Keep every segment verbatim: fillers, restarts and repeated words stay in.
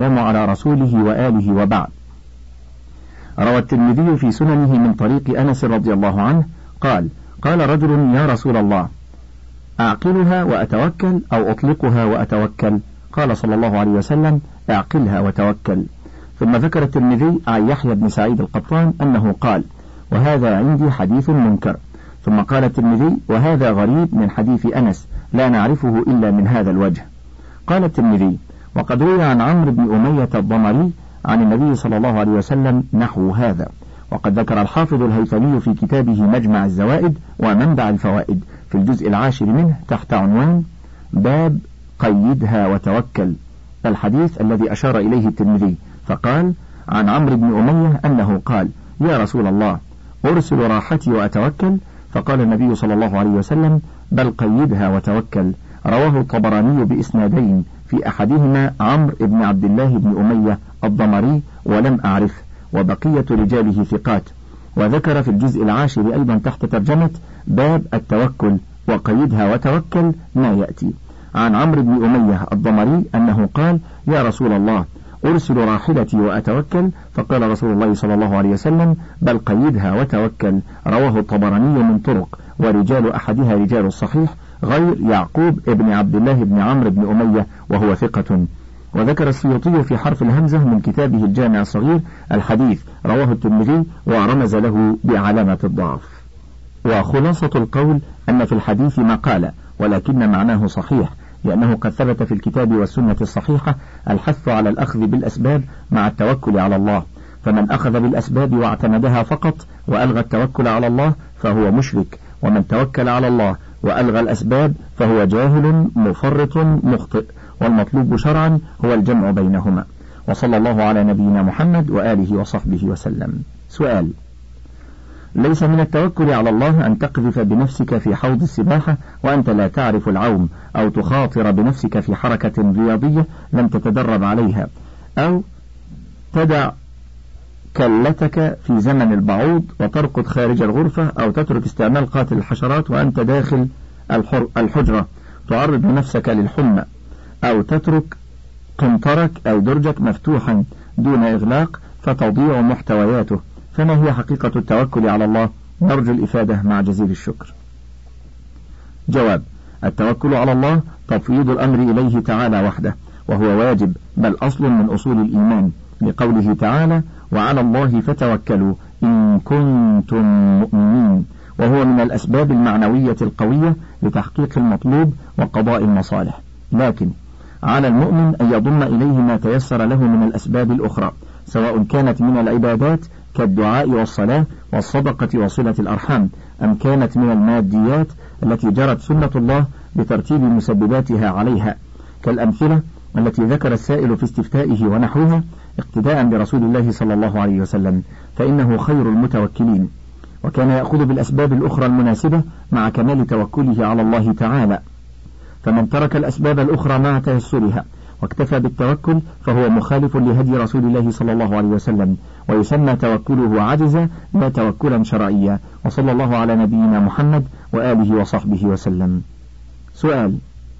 والسلام على رسوله وآله وبعد. روى الترمذي في سننه من طريق أنس رضي الله عنه قال: قال رجل: يا رسول الله، أعقلها وأتوكل أو أطلقها وأتوكل؟ قال صلى الله عليه وسلم: أعقلها وتوكل. ثم ذكر الترمذي عن يحيى بن سعيد القطان أنه قال: وهذا عندي حديث منكر. ثم قال الترمذي: وهذا غريب من حديث أنس، لا نعرفه إلا من هذا الوجه. قال الترمذي: وقد روي عن عمرو بن أمية الضمري عن النبي صلى الله عليه وسلم نحو هذا. وقد ذكر الحافظ الهيثمي في كتابه مجمع الزوائد ومنبع الفوائد في الجزء العاشر منه تحت عنوان باب قيدها وتوكل الحديث الذي أشار إليه الترمذي، فقال: عن عمرو بن أمية أنه قال: يا رسول الله، أرسل راحتي وأتوكل؟ فقال النبي صلى الله عليه وسلم: بل قيدها وتوكل. رواه الطبراني بإسنادين، في أحدهما عمرو بن عبد الله بن أمية الضمري ولم أعرفه، وبقية رجاله ثقات. وذكر في الجزء العاشر أيضا تحت ترجمة باب التوكل وقيدها وتوكل ما يأتي. عن عمرو بن أمية الضمري أنه قال: يا رسول الله، أرسل راحلتي وأتوكل؟ فقال رسول الله صلى الله عليه وسلم: بل قيدها وتوكل. رواه الطبراني من طرق، ورجال أحدها رجال الصحيح غير يعقوب ابن عبد الله بن عمرو بن أمية وهو ثقة. وذكر السيوطي في حرف الهمزة من كتابه الجامع الصغير الحديث، رواه الترمذي ورمز له بعلامة الضعف. وخلاصة القول أن في الحديث مقالة، ولكن معناه صحيح، لأنه قد ثبت في الكتاب والسنة الصحيحة الحث على الأخذ بالأسباب مع التوكل على الله، فمن أخذ بالأسباب واعتمدها فقط وألغى التوكل على الله فهو مشرك، ومن توكل على الله وألغى الأسباب فهو جاهل مفرط مخطئ، والمطلوب شرعا هو الجمع بينهما. وصلى الله على نبينا محمد وآله وصحبه وسلم. سؤال: ليس من التوكل على الله أن تقذف بنفسك في حوض السباحة وأنت لا تعرف العوم، أو تخاطر بنفسك في حركة رياضية لم تتدرب عليها، أو تدع كلتك في زمن البعوض وترقد خارج الغرفة، أو تترك استعمال قاتل الحشرات وأنت داخل الحجرة تعرض نفسك للحمى، أو تترك قنطرك أو درجك مفتوحا دون إغلاق فتضيع محتوياته. فما هي حقيقة التوكل على الله؟ نرجو الإفادة مع جزيل الشكر. جواب: التوكل على الله تفويض الأمر إليه تعالى وحده، وهو واجب بل أصل من أصول الإيمان، لقوله تعالى: وعلى الله فتوكلوا إن كنتم مؤمنين، وهو من الأسباب المعنوية القوية لتحقيق المطلوب وقضاء المصالح. لكن على المؤمن أن يضم إليه ما تيسر له من الأسباب الأخرى، سواء كانت من العبادات كالدعاء والصلاة والصدقة وصلة الأرحام، أم كانت من الماديات التي جرت سنة الله بترتيب مسبباتها عليها، كالأمثلة التي ذكر السائل في استفتائه ونحوها، اقتداء برسول الله صلى الله عليه وسلم، فإنه خير المتوكلين، وكان يأخذ بالأسباب الأخرى المناسبة مع كمال توكله على الله تعالى. فمن ترك الأسباب الأخرى مع تيسرها واكتفى بالتوكل فهو مخالف لهدي رسول الله صلى الله عليه وسلم، ويسمى توكله عجزا لا توكلا شرعيا. وصلى الله على نبينا محمد وآله وصحبه وسلم. سؤال: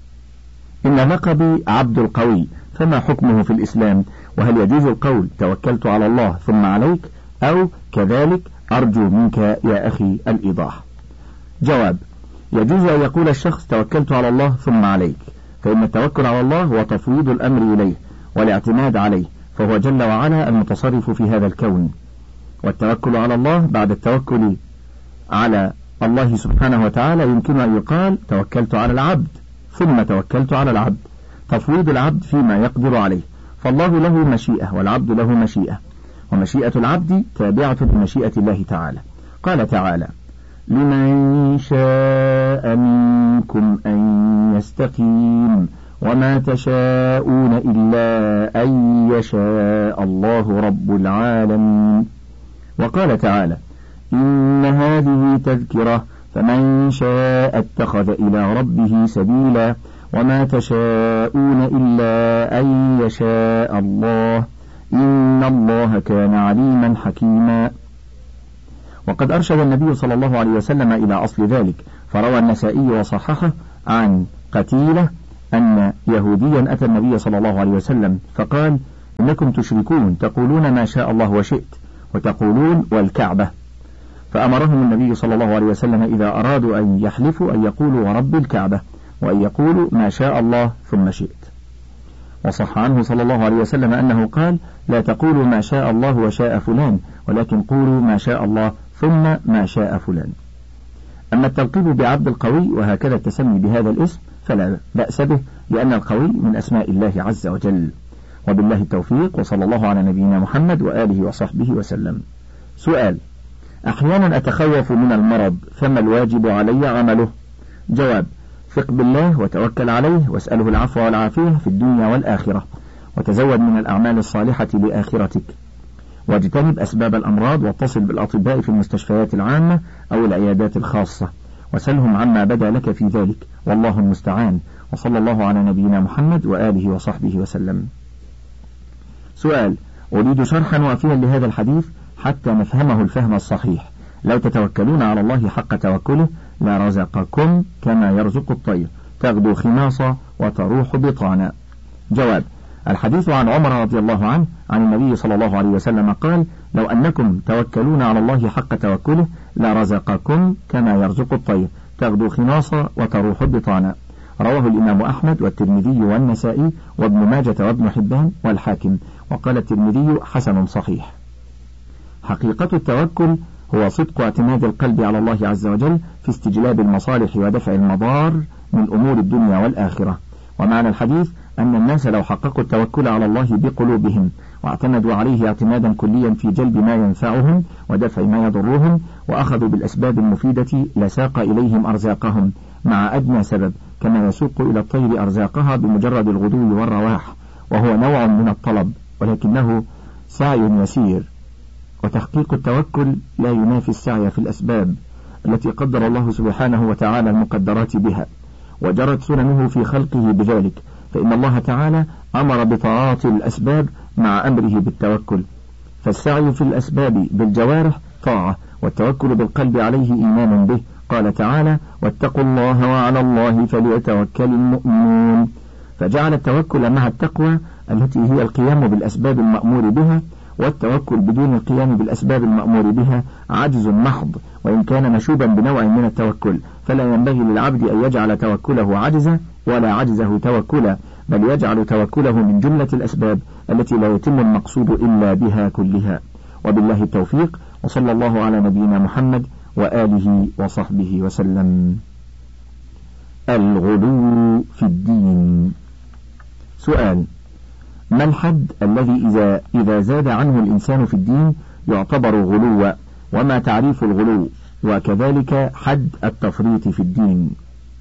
إن لقبي عبد القوي، فما حكمه في الإسلام؟ وهل يجوز القول توكلت على الله ثم عليك، أو كذلك؟ أرجو منك يا أخي الإيضاح. جواب: يجوز أن يقول الشخص توكلت على الله ثم عليك، فإن التوكل على الله هو تفويض الأمر إليه والاعتماد عليه، فهو جل وعلا المتصرف في هذا الكون. والتوكل على الله بعد التوكل على الله سبحانه وتعالى يمكن أن يقال توكلت على العبد ثم توكلت على العبد، تفويض العبد فيما يقدر عليه، فالله له مشيئة والعبد له مشيئة، ومشيئة العبد تابعة لمشيئة الله تعالى. قال تعالى: لمن شاء منكم أن يستقيم وما تشاءون إلا أن يشاء الله رب العالمين. وقال تعالى: إن هذه تذكرة فمن شاء اتخذ إلى ربه سبيلا وما تشاءون إلا أن يشاء الله إن الله كان عليما حكيما. وقد أرشد النبي صلى الله عليه وسلم إلى أصل ذلك، فروى النسائي وصححه عن قتيلة أن يهوديا أتى النبي صلى الله عليه وسلم فقال: إنكم تشركون تقولون ما شاء الله وشئت وتقولون والكعبة. فأمرهم النبي صلى الله عليه وسلم إذا أرادوا أن يحلفوا أن يقولوا ورب الكعبة، وأن يقولوا ما شاء الله ثم شئت. وصح عنه صلى الله عليه وسلم أنه قال: لا تقولوا ما شاء الله وشاء فلان، ولكن قولوا ما شاء الله ثم ما شاء فلان. أما التلقيب بعبد القوي وهكذا التسمي بهذا الاسم فلا بأس به، لأن القوي من أسماء الله عز وجل. وبالله التوفيق، وصلى الله على نبينا محمد وآله وصحبه وسلم. سؤال: أحيانا أتخوف من المرض، فما الواجب علي عمله؟ جواب: ثق بالله وتوكل عليه، واسأله العفو والعافية في الدنيا والآخرة، وتزود من الأعمال الصالحة لآخرتك، واجتنب أسباب الأمراض، واتصل بالأطباء في المستشفيات العامة أو العيادات الخاصة، وسلهم عما بدا لك في ذلك، والله المستعان. وصلى الله على نبينا محمد وآله وصحبه وسلم. سؤال: أريد شرحا وافيا لهذا الحديث حتى نفهمه الفهم الصحيح. لو تتوكلون على الله حق توكله لرزقكم كما يرزق الطير، تغدو خماصا وتروح بطانا. جواب: الحديث عن عمر رضي الله عنه عن النبي صلى الله عليه وسلم قال: لو أنكم توكلون على الله حق توكله لرزقكم كما يرزق الطير، تغدو خماصا وتروح بطانا. رواه الإمام أحمد والترمذي والنسائي وابن ماجة وابن حبان والحاكم، وقال الترمذي حسن صحيح. حقيقة التوكل هو صدق اعتماد القلب على الله عز وجل في استجلاب المصالح ودفع المضار من أمور الدنيا والآخرة. ومعنى الحديث أن الناس لو حققوا التوكل على الله بقلوبهم واعتمدوا عليه اعتمادا كليا في جلب ما ينفعهم ودفع ما يضرهم، وأخذوا بالأسباب المفيدة لساق إليهم أرزاقهم مع أدنى سبب، كما يسوق إلى الطير أرزاقها بمجرد الغدو والرواح، وهو نوع من الطلب ولكنه سعي يسير. وتحقيق التوكل لا ينافي السعي في الأسباب التي قدر الله سبحانه وتعالى المقدرات بها، وجرت سننه في خلقه بذلك، فإن الله تعالى أمر بطاعات الأسباب مع أمره بالتوكل. فالسعي في الأسباب بالجوارح طاعة، والتوكل بالقلب عليه إيمان به. قال تعالى: واتقوا الله وعلى الله فليتوكل المؤمنون. فجعل التوكل مع التقوى التي هي القيام بالأسباب المأمور بها، والتوكل بدون القيام بالأسباب المأمور بها عجز محض، وإن كان مشوبا بنوع من التوكل، فلا ينبغي للعبد أن يجعل توكله عجزا ولا عجزه توكلا، بل يجعل توكله من جملة الأسباب التي لا يتم المقصود إلا بها كلها. وبالله التوفيق، وصلى الله على نبينا محمد وآله وصحبه وسلم. الغلو في الدين. سؤال: ما الحد الذي إذا, إذا زاد عنه الإنسان في الدين يعتبر غلوا، وما تعريف الغلو، وكذلك حد التفريط في الدين؟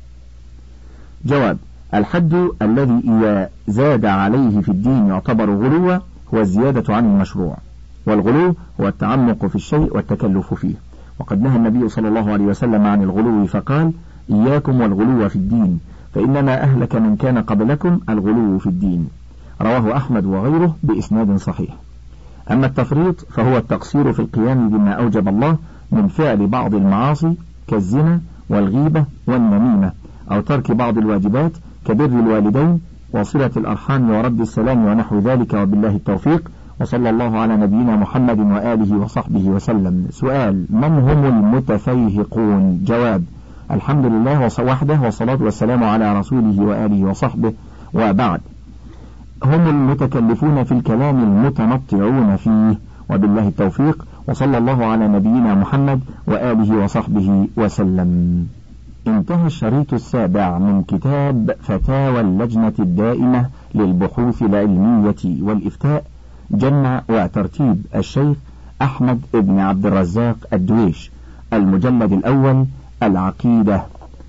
جواب: الحد الذي إذا زاد عليه في الدين يعتبر غلوا هو الزيادة عن المشروع، والغلو هو التعمق في الشيء والتكلف فيه. وقد نهى النبي صلى الله عليه وسلم عن الغلو فقال: إياكم والغلو في الدين، فإنما أهلك من كان قبلكم الغلو في الدين. رواه أحمد وغيره بإسناد صحيح. أما التفريط فهو التقصير في القيام بما أوجب الله من فعل بعض المعاصي كالزنا والغيبة والنميمة، أو ترك بعض الواجبات كبر الوالدين وصلة الأرحام ورد السلام ونحو ذلك. وبالله التوفيق، وصلى الله على نبينا محمد وآله وصحبه وسلم. سؤال: من هم المتفيهقون؟ جواب: الحمد لله وحده، والصلاة والسلام على رسوله وآله وصحبه، وبعد. هم المتكلفون في الكلام المتنطعون فيه. وبالله التوفيق، وصلى الله على نبينا محمد وآله وصحبه وسلم. انتهى الشريط السابع من كتاب فتاوى اللجنة الدائمة للبحوث العلمية والإفتاء، جمع وترتيب الشيخ أحمد بن عبد الرزاق الدويش، المجلد الأول، العقيدة،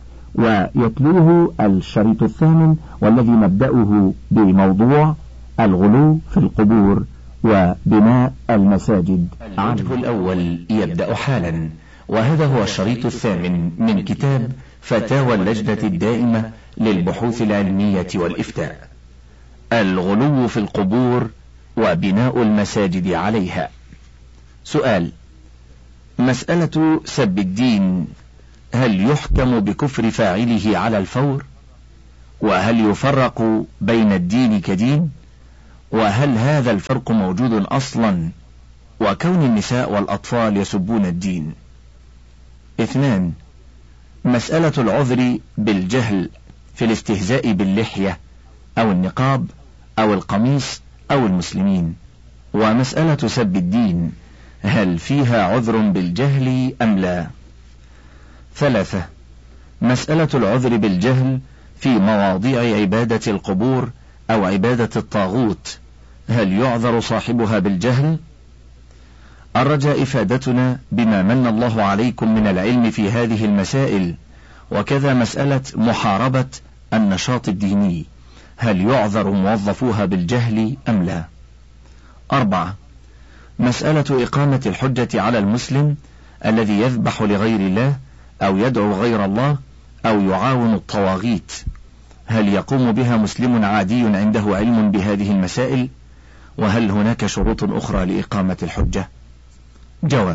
ويتلوه الشريط الثامن والذي نبدأه بموضوع الغلو في القبور وبناء المساجد. الوجه الأول يبدأ حالا، وهذا هو الشريط الثامن من كتاب فتاوى اللجنة الدائمة للبحوث العلمية والإفتاء، الغلو في القبور وبناء المساجد عليها. سؤال: مسألة سب الدين، هل يحكم بكفر فاعله على الفور؟ وهل يفرق بين الدين كدين؟ وهل هذا الفرق موجود أصلا؟ وكون النساء والأطفال يسبون الدين. اثنان، مسألة العذر بالجهل في الاستهزاء باللحية أو النقاب أو القميص أو المسلمين. ومسألة سب الدين، هل فيها عذر بالجهل أم لا؟ ثلاثة، مسألة العذر بالجهل في مواضيع عبادة القبور أو عبادة الطاغوت، هل يعذر صاحبها بالجهل؟ الرجاء إفادتنا بما من الله عليكم من العلم في هذه المسائل، وكذا مسألة محاربة النشاط الديني، هل يعذر موظفوها بالجهل أم لا؟ أربعة، مسألة إقامة الحجة على المسلم الذي يذبح لغير الله أو يدعو غير الله أو يعاون الطواغيت، هل يقوم بها مسلم عادي عنده علم بهذه المسائل؟ وهل هناك شروط أخرى لإقامة الحجة؟ جواب: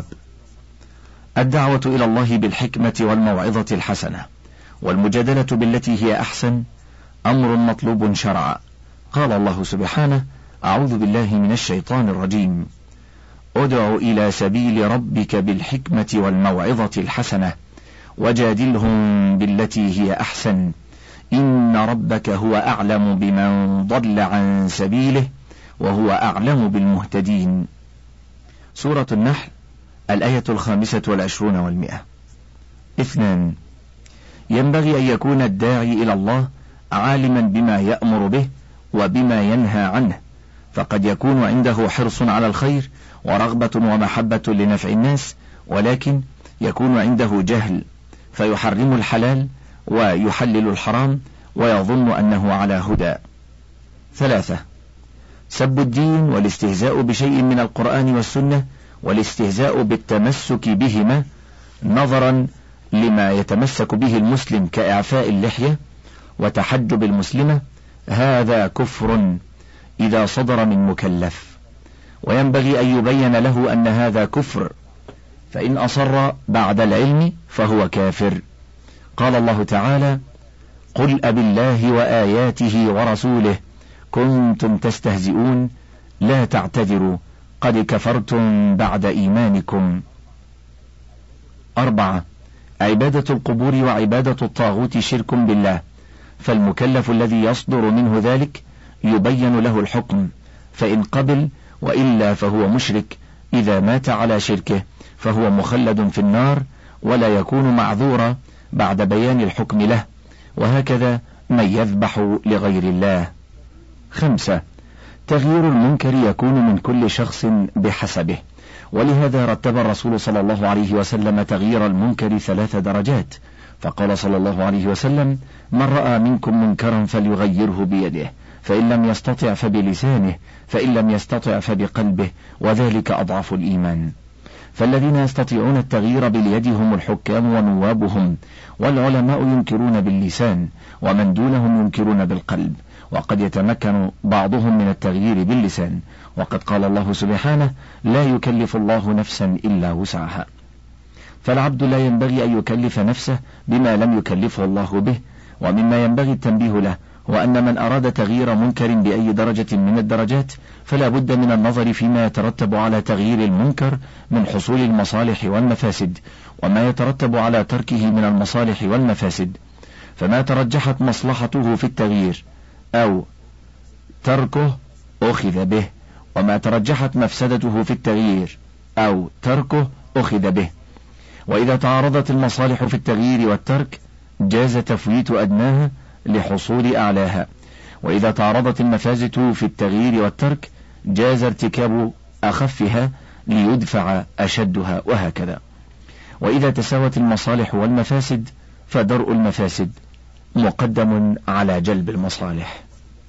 الدعوة إلى الله بالحكمة والموعظة الحسنة والمجادلة بالتي هي أحسن أمر مطلوب شرعا. قال الله سبحانه: أعوذ بالله من الشيطان الرجيم: ادع إلى سبيل ربك بالحكمة والموعظة الحسنة وجادلهم بالتي هي أحسن إن ربك هو أعلم بمن ضل عن سبيله وهو أعلم بالمهتدين. سورة النحل الآية الخامسة والعشرون والمئة. اثنان، ينبغي أن يكون الداعي إلى الله عالما بما يأمر به وبما ينهى عنه، فقد يكون عنده حرص على الخير ورغبة ومحبة لنفع الناس، ولكن يكون عنده جهل فيحرم الحلال ويحلل الحرام ويظن أنه على هدى. ثلاثة، سب الدين والاستهزاء بشيء من القرآن والسنة والاستهزاء بالتمسك بهما نظرا لما يتمسك به المسلم كإعفاء اللحية وتحجب المسلمة، هذا كفر إذا صدر من مكلف، وينبغي أن يبين له أن هذا كفر، فإن أصر بعد العلم فهو كافر. قال الله تعالى: قل أبالله وآياته ورسوله كنتم تستهزئون لا تعتذروا قد كفرتم بعد إيمانكم. أربعة، عبادة القبور وعبادة الطاغوت شرك بالله، فالمكلف الذي يصدر منه ذلك يبين له الحكم، فإن قبل وإلا فهو مشرك، إذا مات على شركه فهو مخلد في النار ولا يكون معذورا بعد بيان الحكم له، وهكذا من يذبح لغير الله. خمسة، تغيير المنكر يكون من كل شخص بحسبه، ولهذا رتب الرسول صلى الله عليه وسلم تغيير المنكر ثلاث درجات، فقال صلى الله عليه وسلم: من رأى منكم منكرا فليغيره بيده، فإن لم يستطع فبلسانه، فإن لم يستطع فبقلبه، وذلك أضعف الإيمان. فالذين يستطيعون التغيير باليد هم الحكام ونوابهم، والعلماء ينكرون باللسان، ومن دونهم ينكرون بالقلب، وقد يتمكن بعضهم من التغيير باللسان، وقد قال الله سبحانه: لا يكلف الله نفسا إلا وسعها. فالعبد لا ينبغي أن يكلف نفسه بما لم يكلفه الله به. ومما ينبغي التنبيه له هو أن من أراد تغيير منكر بأي درجة من الدرجات فلا بد من النظر فيما يترتب على تغيير المنكر من حصول المصالح والمفاسد، وما يترتب على تركه من المصالح والمفاسد، فما ترجحت مصلحته في التغيير أو تركه أخذ به، وما ترجحت مفسدته في التغيير أو تركه أخذ به. وإذا تعارضت المصالح في التغيير والترك جاز تفويت أدناها لحصول أعلاها، وإذا تعارضت المفاسد في التغيير والترك جاز ارتكاب أخفها ليدفع أشدها، وهكذا. وإذا تساوت المصالح والمفاسد فدرء المفاسد مقدم على جلب المصالح.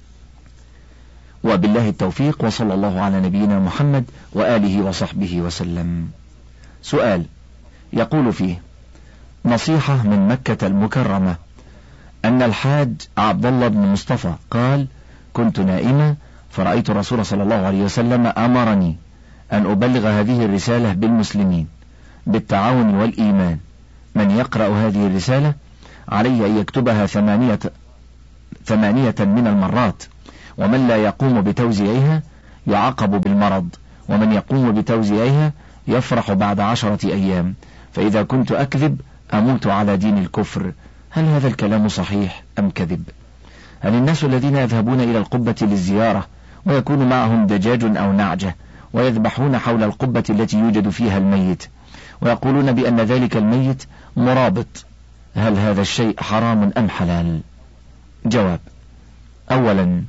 وبالله التوفيق، وصلى الله على نبينا محمد وآله وصحبه وسلم. سؤال يقول فيه: نصيحة من مكة المكرمة أن الحاج عبد الله بن مصطفى قال: كنت نائمة فرأيت الرسول صلى الله عليه وسلم أمرني أن أبلغ هذه الرسالة بالمسلمين بالتعاون والإيمان. من يقرأ هذه الرسالة عليه أن يكتبها ثمانية, ثمانية من المرات، ومن لا يقوم بتوزيعها يعاقب بالمرض، ومن يقوم بتوزيعها يفرح بعد عشرة أيام، فإذا كنت أكذب أموت على دين الكفر. هل هذا الكلام صحيح أم كذب؟ هل الناس الذين يذهبون إلى القبة للزيارة ويكون معهم دجاج أو نعجة ويذبحون حول القبة التي يوجد فيها الميت ويقولون بأن ذلك الميت مرابط، هل هذا الشيء حرام أم حلال؟ جواب: أولا،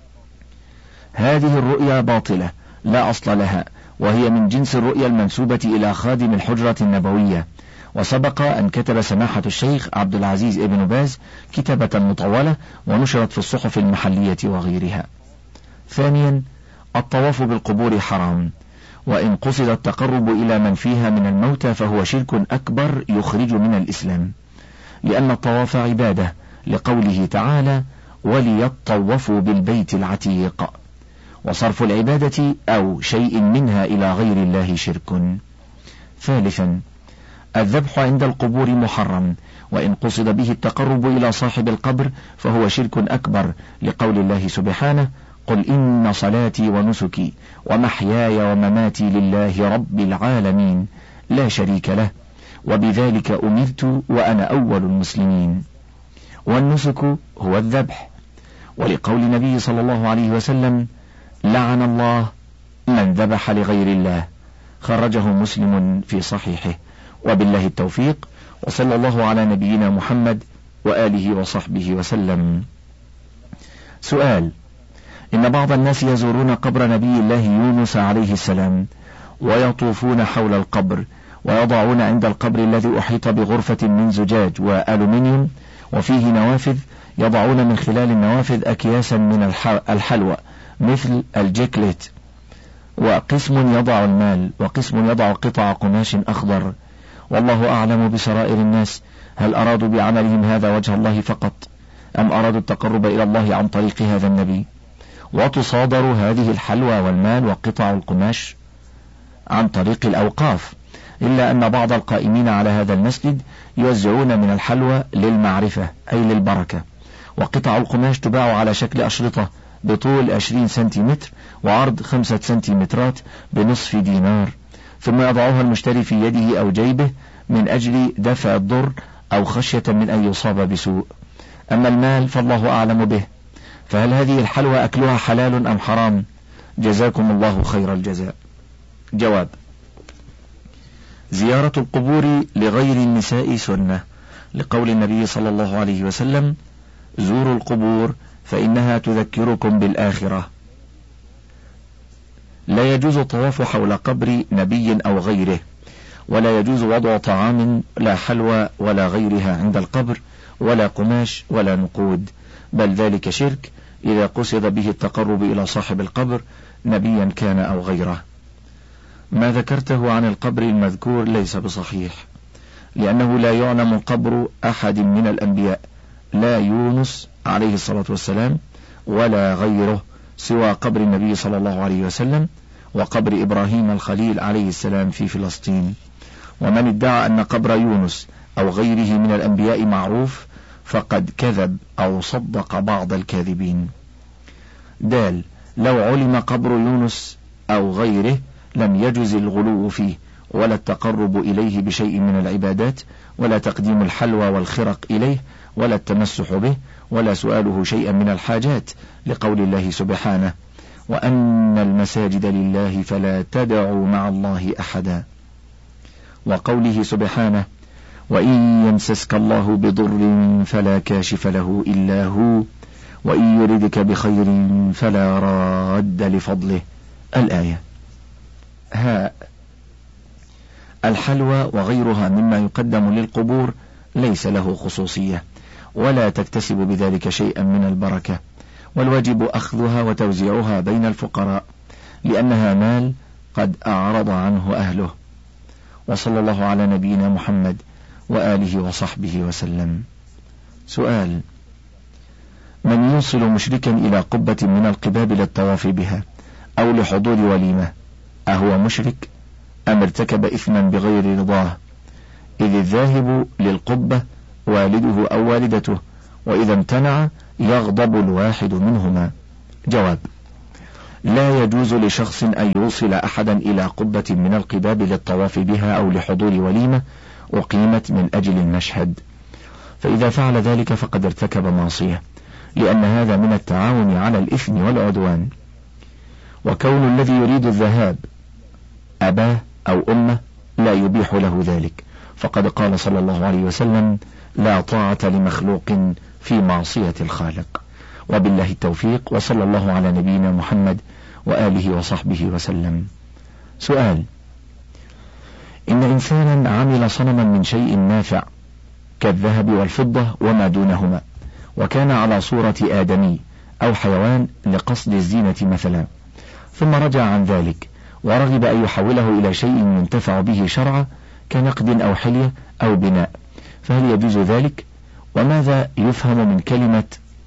هذه الرؤيا باطلة لا أصل لها، وهي من جنس الرؤيا المنسوبة إلى خادم الحجرة النبوية، وسبق أن كتب سماحة الشيخ عبد العزيز ابن باز كتابة مطولة ونشرت في الصحف المحلية وغيرها. ثانيا، الطواف بالقبور حرام، وإن قصد التقرب إلى من فيها من الموتى فهو شرك أكبر يخرج من الإسلام، لأن الطواف عبادة، لقوله تعالى: وليطوفوا بالبيت العتيق، وصرف العبادة أو شيء منها إلى غير الله شرك. ثالثا، الذبح عند القبور محرم، وإن قصد به التقرب إلى صاحب القبر فهو شرك أكبر، لقول الله سبحانه: قل إن صلاتي ونسكي ومحياي ومماتي لله رب العالمين لا شريك له وبذلك أمرت وأنا أول المسلمين. والنسك هو الذبح، ولقول النبي صلى الله عليه وسلم: لعن الله من ذبح لغير الله، خرجه مسلم في صحيحه. وبالله التوفيق، وصلى الله على نبينا محمد وآله وصحبه وسلم. سؤال: إن بعض الناس يزورون قبر نبي الله يونس عليه السلام ويطوفون حول القبر، ويضعون عند القبر الذي أحيط بغرفة من زجاج وألومنيوم وفيه نوافذ، يضعون من خلال النوافذ أكياسا من الحلوى مثل الجيكليت، وقسم يضع المال وقسم يضع قطع قماش أخضر، والله أعلم بسرائر الناس. هل أرادوا بعملهم هذا وجه الله فقط، أم أرادوا التقرب إلى الله عن طريق هذا النبي؟ وتصادر هذه الحلوى والمال وقطع القماش عن طريق الأوقاف، إلا أن بعض القائمين على هذا المسجد يوزعون من الحلوى للمعرفة أي للبركة، وقطع القماش تباع على شكل أشرطة بطول عشرين سنتيمتر وعرض خمسة سنتيمترات بنصف دينار، ثم يضعها المشتري في يده أو جيبه من أجل دفع الضر أو خشية من أن يصاب بسوء. أما المال فالله أعلم به. فهل هذه الحلوى أكلها حلال أم حرام؟ جزاكم الله خير الجزاء. جواب: زيارة القبور لغير النساء سنة، لقول النبي صلى الله عليه وسلم: زوروا القبور فإنها تذكركم بالآخرة. لا يجوز الطواف حول قبر نبي أو غيره، ولا يجوز وضع طعام لا حلوى ولا غيرها عند القبر، ولا قماش ولا نقود، بل ذلك شرك إذا قصد به التقرب إلى صاحب القبر نبيا كان أو غيره. ما ذكرته عن القبر المذكور ليس بصحيح، لأنه لا يعلم قبر أحد من الأنبياء، لا يونس عليه الصلاة والسلام ولا غيره، سوى قبر النبي صلى الله عليه وسلم وقبر إبراهيم الخليل عليه السلام في فلسطين. ومن ادعى أن قبر يونس أو غيره من الأنبياء معروف فقد كذب أو صدق بعض الكاذبين. دال: لو علم قبر يونس أو غيره لم يجز الغلو فيه، ولا التقرب إليه بشيء من العبادات، ولا تقديم الحلوى والخرق إليه، ولا التمسح به، ولا سؤاله شيئا من الحاجات، لقول الله سبحانه: وأن المساجد لله فلا تدعوا مع الله أحدا، وقوله سبحانه: وإن يمسسك الله بضر فلا كاشف له إلا هو وإن يردك بخير فلا راد لفضله. الآية. هاء: الحلوى وغيرها مما يقدم للقبور ليس له خصوصية، ولا تكتسب بذلك شيئا من البركة، والواجب أخذها وتوزيعها بين الفقراء، لأنها مال قد أعرض عنه أهله. وصلى الله على نبينا محمد وآله وصحبه وسلم. سؤال: من يوصل مشركا إلى قبة من القباب للطواف بها أو لحضور وليمة أهو مشرك أم ارتكب إثما بغير رضاه؟ إذ الذاهب للقبة والده أو والدته، وإذا امتنع يغضب الواحد منهما. جواب: لا يجوز لشخص أن يوصل أحدا إلى قبة من القباب للطواف بها أو لحضور وليمة أقيمت من أجل المشهد، فإذا فعل ذلك فقد ارتكب معصية، لأن هذا من التعاون على الإثم والعدوان. وكون الذي يريد الذهاب أباه أو أمه لا يبيح له ذلك، فقد قال صلى الله عليه وسلم: لا طاعة لمخلوق في معصية الخالق. وبالله التوفيق، وصلى الله على نبينا محمد وآله وصحبه وسلم. سؤال: إن إنسانا عمل صنما من شيء نافع كالذهب والفضة وما دونهما، وكان على صورة آدمي أو حيوان لقصد الزينة مثلا، ثم رجع عن ذلك ورغب أن يحوله إلى شيء ينتفع به شرعا كنقد أو حلية أو بناء، فهل يجوز ذلك؟ وماذا يفهم من كلمة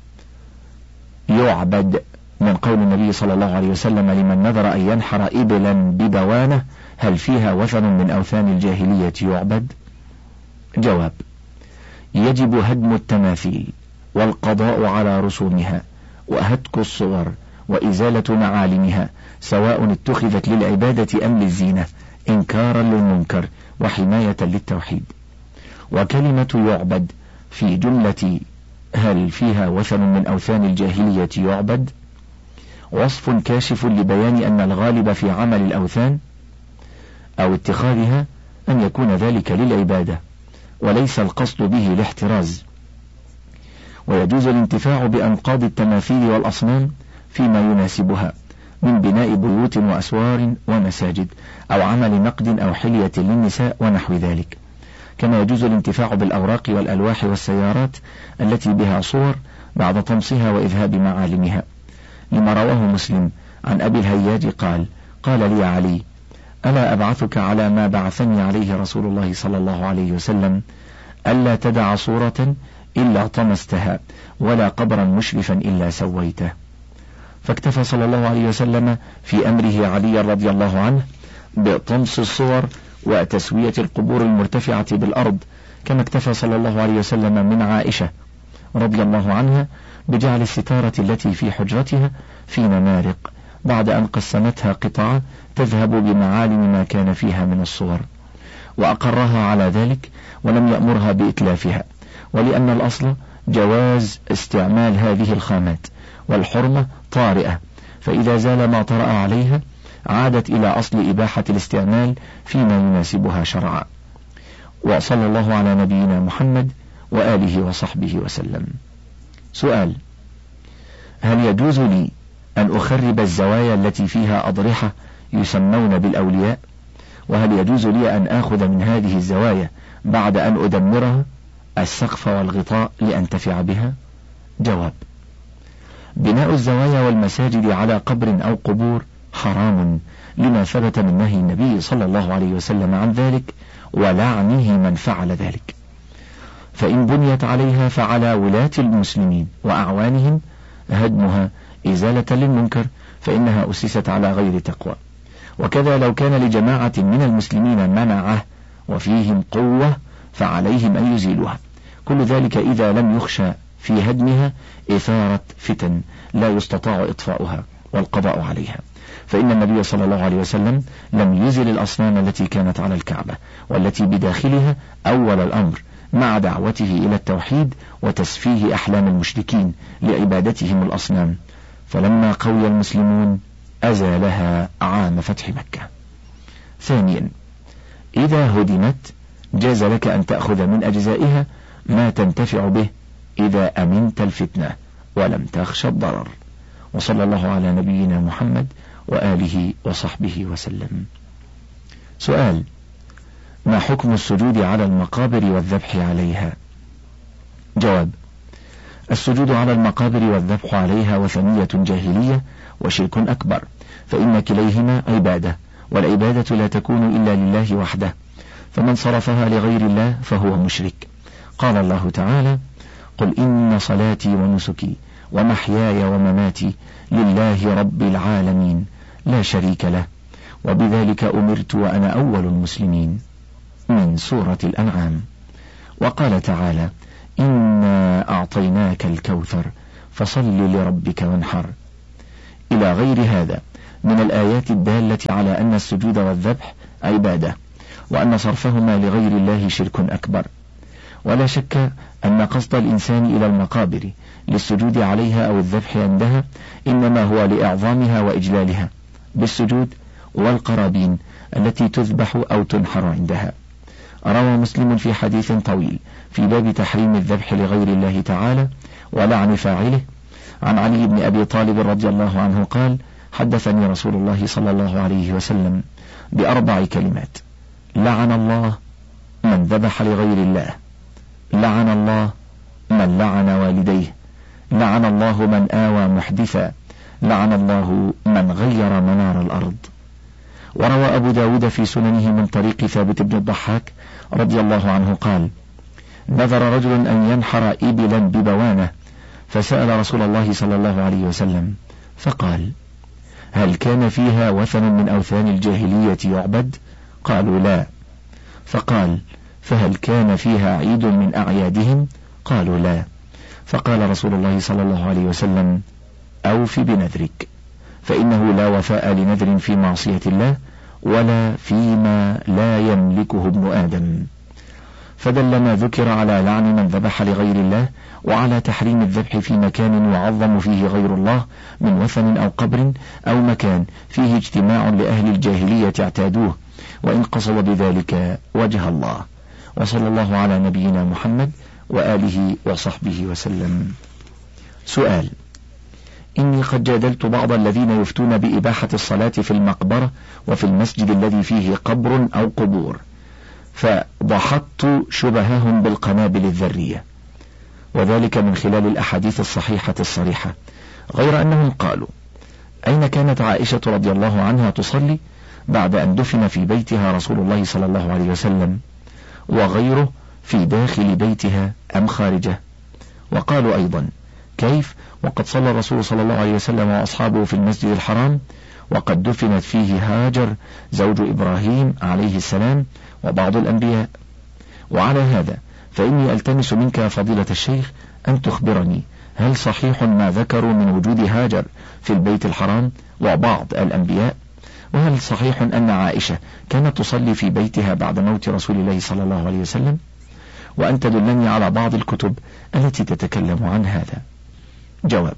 يعبد من قول النبي صلى الله عليه وسلم: لمن نذر أن ينحر إبلا ببوانة، هل فيها وثن من أوثان الجاهلية يعبد؟ جواب: يجب هدم التماثيل والقضاء على رسومها وهتك الصور وإزالة معالمها، سواء اتخذت للعبادة أم للزينة، إنكارا للمنكر وحماية للتوحيد. وكلمة يعبد في جملة هل فيها وثن من أوثان الجاهلية يعبد وصف كاشف لبيان أن الغالب في عمل الأوثان أو اتخاذها أن يكون ذلك للعبادة وليس القصد به الاحتراز. ويجوز الانتفاع بأنقاض التماثيل والأصنام فيما يناسبها من بناء بيوت وأسوار ومساجد، أو عمل نقد أو حلية للنساء ونحو ذلك. كما يجوز الانتفاع بالأوراق والألواح والسيارات التي بها صور بعد طمسها وإذهاب معالمها، لما رواه مسلم عن أبي الهياج قال: قال لي علي: ألا أبعثك على ما بعثني عليه رسول الله صلى الله عليه وسلم، ألا تدع صورة إلا طمستها ولا قبرا مشرفا إلا سويته. فاكتفى صلى الله عليه وسلم في أمره علي رضي الله عنه بطمس الصور وتسوية القبور المرتفعة بالأرض، كما اكتفى صلى الله عليه وسلم من عائشة رضي الله عنها بجعل الستارة التي في حجرتها في نمارق بعد أن قسمتها قطعة تذهب بمعالم ما كان فيها من الصور، وأقرها على ذلك ولم يأمرها بإتلافها، ولأن الأصل جواز استعمال هذه الخامات والحرمة طارئة، فإذا زال ما طرأ عليها عادت إلى أصل إباحة الاستعمال فيما يناسبها شرعا. وصلى الله على نبينا محمد وآله وصحبه وسلم. سؤال: هل يجوز لي أن أخرب الزوايا التي فيها أضرحة يسمون بالأولياء؟ وهل يجوز لي أن آخذ من هذه الزوايا بعد أن أدمرها السقف والغطاء لأنتفع بها؟ جواب: بناء الزوايا والمساجد على قبر أو قبور حرام، لما ثبت من نهي النبي صلى الله عليه وسلم عن ذلك ولعنه من فعل ذلك. فإن بنيت عليها فعلى ولاة المسلمين وأعوانهم هدمها إزالة للمنكر، فإنها أسست على غير تقوى. وكذا لو كان لجماعة من المسلمين منعه وفيهم قوة فعليهم أن يزيلوها، كل ذلك إذا لم يخشى في هدمها إثارة فتن لا يستطاع إطفاؤها والقضاء عليها، فإن النبي صلى الله عليه وسلم لم يزل الأصنام التي كانت على الكعبة والتي بداخلها أول الأمر، مع دعوته إلى التوحيد وتسفيه أحلام المشركين لعبادتهم الأصنام، فلما قوي المسلمون أزالها عام فتح مكة. ثانيا: إذا هدمت جاز لك أن تأخذ من أجزائها ما تنتفع به إذا أمنت الفتنة ولم تخشى الضرر. وصلى الله على نبينا محمد وآله وصحبه وسلم. سؤال: ما حكم السجود على المقابر والذبح عليها؟ جواب: السجود على المقابر والذبح عليها وثنية جاهلية وشرك أكبر، فإن كليهما عبادة، والعبادة لا تكون إلا لله وحده، فمن صرفها لغير الله فهو مشرك. قال الله تعالى: قل إن صلاتي ونسكي ومحياي ومماتي لله رب العالمين لا شريك له وبذلك أمرت وأنا أول المسلمين، من سورة الأنعام. وقال تعالى: إنا أعطيناك الكوثر فصل لربك وانحر. إلى غير هذا من الآيات الدالة على أن السجود والذبح عبادة، وأن صرفهما لغير الله شرك أكبر. ولا شك أن قصد الإنسان إلى المقابر للسجود عليها أو الذبح عندها إنما هو لإعظامها وإجلالها بالسجود والقرابين التي تذبح أو تنحر عندها. روى مسلم في حديث طويل في باب تحريم الذبح لغير الله تعالى ولعن فاعله عن علي بن أبي طالب رضي الله عنه قال: حدثني رسول الله صلى الله عليه وسلم بأربع كلمات: لعن الله من ذبح لغير الله، لعن الله من لعن والديه، لعن الله من آوى محدثا، لعن الله من غير منار الأرض. وروى أبو داود في سننه من طريق ثابت بن الضحاك رضي الله عنه قال: نذر رجل أن ينحر إبلا ببوانة، فسأل رسول الله صلى الله عليه وسلم فقال: هل كان فيها وثن من أوثان الجاهلية يعبد؟ قالوا لا. فقال: فهل كان فيها عيد من أعيادهم؟ قالوا لا. فقال رسول الله صلى الله عليه وسلم: أوف بنذرك، فإنه لا وفاء لنذر في معصية الله ولا فيما لا يملكه ابن آدم. فدل ما ذكر على لعن من ذبح لغير الله وعلى تحريم الذبح في مكان يعظم فيه غير الله من وثن أو قبر أو مكان فيه اجتماع لأهل الجاهلية اعتادوه، وإن قصد بذلك وجه الله. وصلى الله على نبينا محمد وآله وصحبه وسلم. سؤال: إني قد جادلت بعض الذين يفتون بإباحة الصلاة في المقبرة وفي المسجد الذي فيه قبر أو قبور، فضحضت شبههم بالقنابل الذرية، وذلك من خلال الأحاديث الصحيحة الصريحة، غير أنهم قالوا: أين كانت عائشة رضي الله عنها تصلي بعد أن دفن في بيتها رسول الله صلى الله عليه وسلم، وغيره في داخل بيتها أم خارجه؟ وقالوا أيضا: كيف وقد صلى الرسول صلى الله عليه وسلم وأصحابه في المسجد الحرام وقد دفنت فيه هاجر زوج إبراهيم عليه السلام وبعض الأنبياء؟ وعلى هذا فإني ألتمس منك فضيلة الشيخ أن تخبرني، هل صحيح ما ذكروا من وجود هاجر في البيت الحرام وبعض الأنبياء؟ وهل صحيح أن عائشة كانت تصلي في بيتها بعد موت رسول الله صلى الله عليه وسلم؟ وأن تدلني على بعض الكتب التي تتكلم عن هذا. جواب: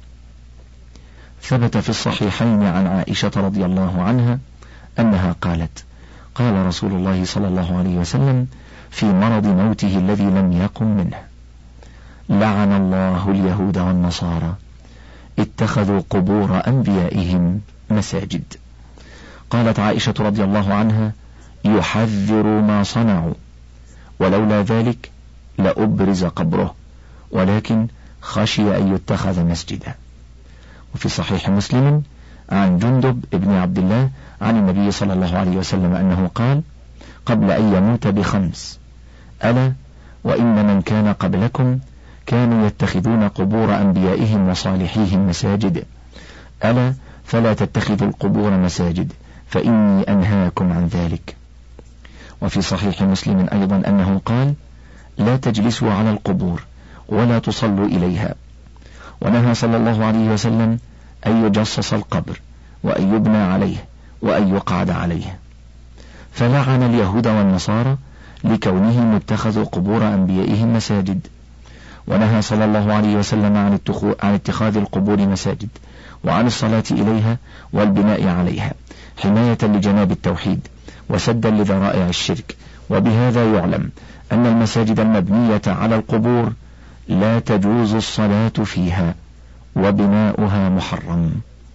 ثبت في الصحيحين عن عائشة رضي الله عنها أنها قالت: قال رسول الله صلى الله عليه وسلم في مرض موته الذي لم يقم منه: لعن الله اليهود والنصارى اتخذوا قبور أنبيائهم مساجد. قالت عائشة رضي الله عنها: يحذر ما صنعوا، ولولا ذلك لأبرز قبره، ولكن خشي أن يتخذ مسجدا. وفي صحيح مسلم عن جندب ابن عبد الله عن النبي صلى الله عليه وسلم أنه قال قبل أن يموت بخمس: ألا وإن من كان قبلكم كانوا يتخذون قبور أنبيائهم وصالحيهم مساجد، ألا فلا تتخذوا القبور مساجد فإني أنهاكم عن ذلك. وفي صحيح مسلم أيضا أنه قال: لا تجلسوا على القبور ولا تصلوا إليها. ونهى صلى الله عليه وسلم أن يجصص القبر وأن يبنى عليه وأن يقعد عليه. فلعن اليهود والنصارى لكونهم اتخذوا قبور أنبيائهم مساجد. ونهى صلى الله عليه وسلم عن عن اتخاذ القبور مساجد وعن الصلاة إليها والبناء عليها، حماية لجناب التوحيد وسدا لذرائع الشرك. وبهذا يعلم أن المساجد المبنية على القبور لا تجوز الصلاة فيها وبناؤها محرم.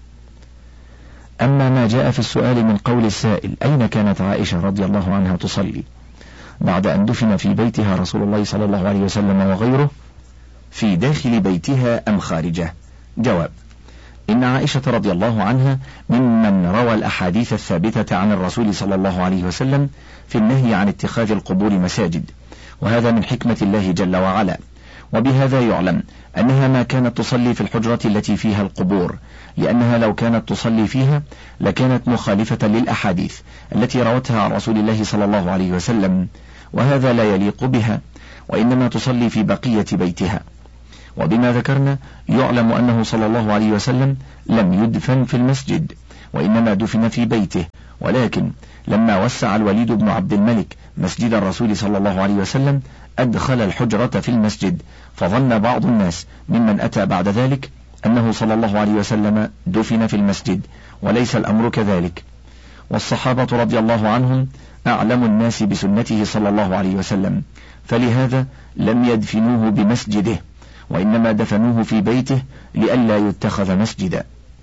أما ما جاء في السؤال من قول السائل: أين كانت عائشة رضي الله عنها تصلي بعد أن دفن في بيتها رسول الله صلى الله عليه وسلم وغيره، في داخل بيتها أم خارجه؟ جواب: إن عائشة رضي الله عنها ممن روى الأحاديث الثابتة عن الرسول صلى الله عليه وسلم في النهي عن اتخاذ القبور مساجد، وهذا من حكمة الله جل وعلا. وبهذا يعلم أنها ما كانت تصلي في الحجرة التي فيها القبور، لأنها لو كانت تصلي فيها لكانت مخالفة للأحاديث التي روتها عن رسول الله صلى الله عليه وسلم، وهذا لا يليق بها، وإنما تصلي في بقية بيتها. وبما ذكرنا يعلم أنه صلى الله عليه وسلم لم يدفن في المسجد، وإنما دفن في بيته، ولكن لما وسع الوليد بن عبد الملك مسجد الرسول صلى الله عليه وسلم أدخل الحجرة في المسجد، فظن بعض الناس ممن أتى بعد ذلك أنه صلى الله عليه وسلم دفن في المسجد، وليس الأمر كذلك. والصحابة رضي الله عنهم أعلم الناس بسنته صلى الله عليه وسلم، فلهذا لم يدفنوه بمسجده، وإنما دفنوه في بيته لئلا يتخذ مسجدا.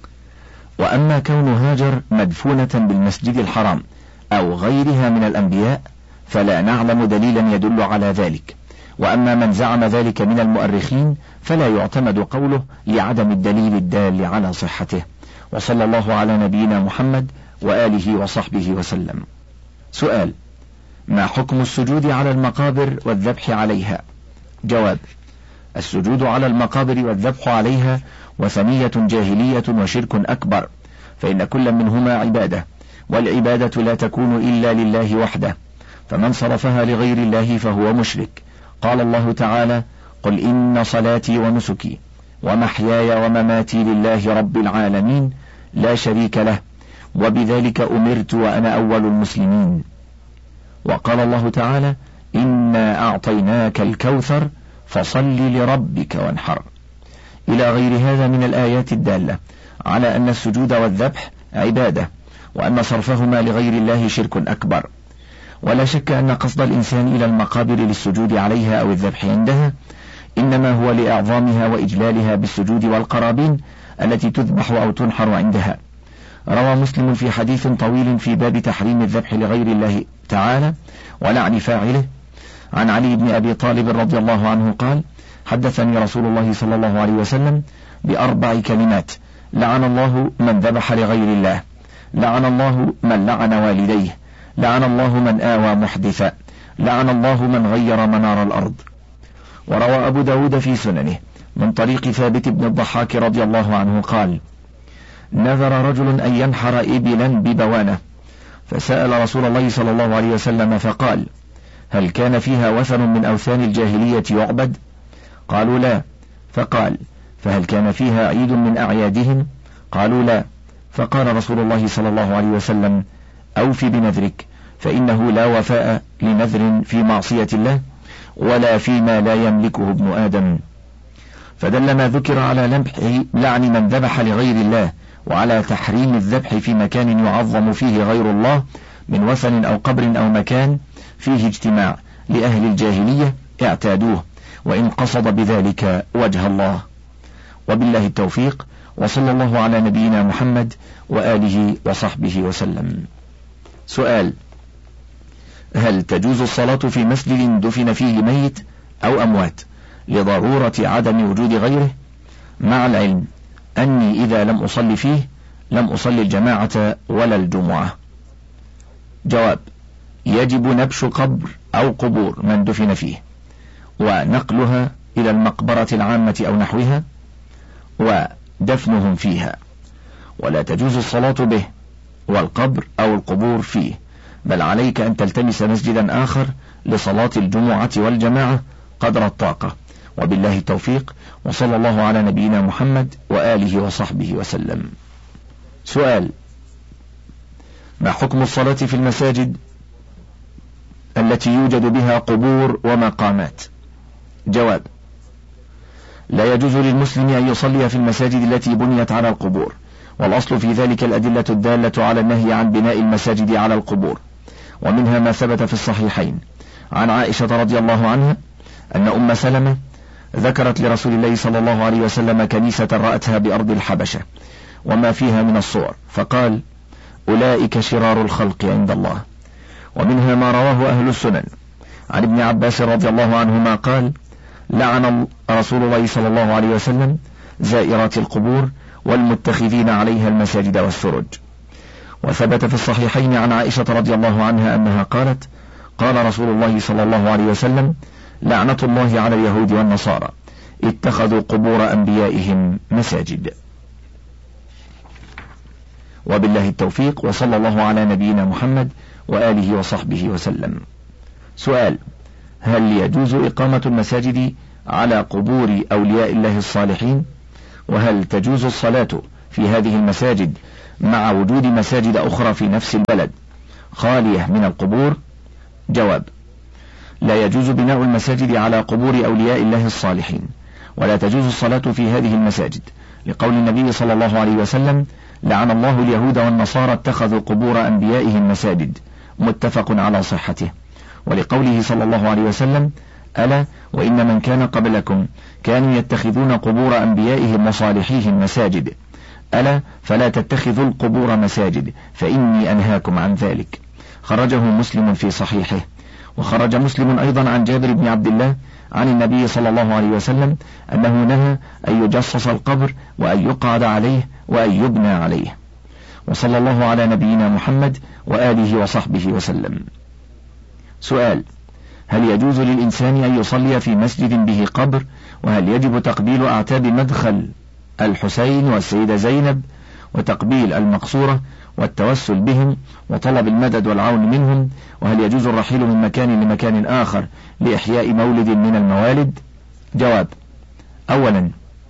وأما كون هاجر مدفونة بالمسجد الحرام أو غيرها من الأنبياء فلا نعلم دليلا يدل على ذلك، وأما من زعم ذلك من المؤرخين فلا يعتمد قوله لعدم الدليل الدال على صحته. وصلى الله على نبينا محمد وآله وصحبه وسلم. سؤال: ما حكم السجود على المقابر والذبح عليها؟ جواب: السجود على المقابر والذبح عليها وثنية جاهلية وشرك أكبر، فإن كل منهما عبادة، والعبادة لا تكون إلا لله وحده، فمن صرفها لغير الله فهو مشرك. قال الله تعالى: قل إن صلاتي ونسكي ومحياي ومماتي لله رب العالمين لا شريك له، وبذلك أمرت وأنا أول المسلمين. وقال الله تعالى: إنا أعطيناك الكوثر فصل لربك وانحر، إلى غير هذا من الآيات الدالة على أن السجود والذبح عبادة، وأن صرفهما لغير الله شرك أكبر. ولا شك أن قصد الإنسان إلى المقابر للسجود عليها أو الذبح عندها إنما هو لإعظامها وإجلالها بالسجود والقرابين التي تذبح أو تنحر عندها. روى مسلم في حديث طويل في باب تحريم الذبح لغير الله تعالى ولعن فاعله عن علي بن أبي طالب رضي الله عنه قال: حدثني رسول الله صلى الله عليه وسلم بأربع كلمات: لعن الله من ذبح لغير الله، لعن الله من لعن والديه، لعن الله من آوى محدثا، لعن الله من غير منار الأرض. وروى أبو داود في سننه من طريق ثابت بن الضحاك رضي الله عنه قال: نذر رجل أن ينحر إبلا ببوانة، فسأل رسول الله صلى الله عليه وسلم فقال: هل كان فيها وثن من أوثان الجاهلية يعبد؟ قالوا لا. فقال: فهل كان فيها عيد من أعيادهم؟ قالوا لا. فقال رسول الله صلى الله عليه وسلم: أوف بنذرك، فإنه لا وفاء لنذر في معصية الله ولا فيما لا يملكه ابن آدم. فدل ما ذكر على لمح لعن من ذبح لغير الله، وعلى تحريم الذبح في مكان يعظم فيه غير الله من وثن أو قبر أو مكان فيه اجتماع لأهل الجاهلية اعتادوه، وإن قصد بذلك وجه الله. وبالله التوفيق، وصلى الله على نبينا محمد وآله وصحبه وسلم. سؤال: هل تجوز الصلاة في مسجد دفن فيه ميت أو أموات لضرورة عدم وجود غيره، مع العلم أني إذا لم أصلي فيه لم أصلي الجماعة ولا الجمعة؟ جواب: يجب نبش قبر أو قبور من دفن فيه ونقلها إلى المقبرة العامة أو نحوها ودفنهم فيها، ولا تجوز الصلاة به والقبر أو القبور فيه، بل عليك أن تلتمس مسجدا آخر لصلاة الجمعة والجماعة قدر الطاقة. وبالله التوفيق، وصلى الله على نبينا محمد وآله وصحبه وسلم. سؤال: ما حكم الصلاة في المساجد التي يوجد بها قبور ومقامات؟ جواب: لا يجوز للمسلم أن يصلي في المساجد التي بنيت على القبور، والأصل في ذلك الأدلة الدالة على النهي عن بناء المساجد على القبور، ومنها ما ثبت في الصحيحين عن عائشة رضي الله عنها أن أم سلمة ذكرت لرسول الله صلى الله عليه وسلم كنيسة رأتها بأرض الحبشة وما فيها من الصور، فقال: أولئك شرار الخلق عند الله. ومنها ما رواه أهل السنن عن ابن عباس رضي الله عنهما قال: لعن رسول الله صلى الله عليه وسلم زائرات القبور والمتخذين عليها المساجد والسرج. وثبت في الصحيحين عن عائشة رضي الله عنها أنها قالت: قال رسول الله صلى الله عليه وسلم: لعنة الله على اليهود والنصارى اتخذوا قبور أنبيائهم مساجد. وبالله التوفيق، وصلى الله على نبينا محمد وآله وصحبه وسلم. سؤال: هل يجوز إقامة المساجد على قبور أولياء الله الصالحين؟ وهل تجوز الصلاة في هذه المساجد مع وجود مساجد أخرى في نفس البلد خالية من القبور؟ جواب: لا يجوز بناء المساجد على قبور أولياء الله الصالحين، ولا تجوز الصلاة في هذه المساجد، لقول النبي صلى الله عليه وسلم: لعن الله اليهود والنصارى اتخذوا قبور أنبيائهم مساجد، متفق على صحته. ولقوله صلى الله عليه وسلم: ألا وإن من كان قبلكم كانوا يتخذون قبور أنبيائهم وصالحيهم مساجد، ألا فلا تتخذوا القبور مساجد فإني أنهاكم عن ذلك. خرجه مسلم في صحيحه. وخرج مسلم أيضا عن جابر بن عبد الله عن النبي صلى الله عليه وسلم أنه نهى أن يجصص القبر وأن يقعد عليه وأن يبنى عليه. وصلى الله على نبينا محمد وآله وصحبه وسلم. سؤال: هل يجوز للإنسان أن يصلي في مسجد به قبر؟ وهل يجب تقبيل أعتاب مدخل الحسين والسيدة زينب وتقبيل المقصورة والتوسل بهم وطلب المدد والعون منهم؟ وهل يجوز الرحيل من مكان لمكان آخر لإحياء مولد من الموالد؟ جواب: أولا،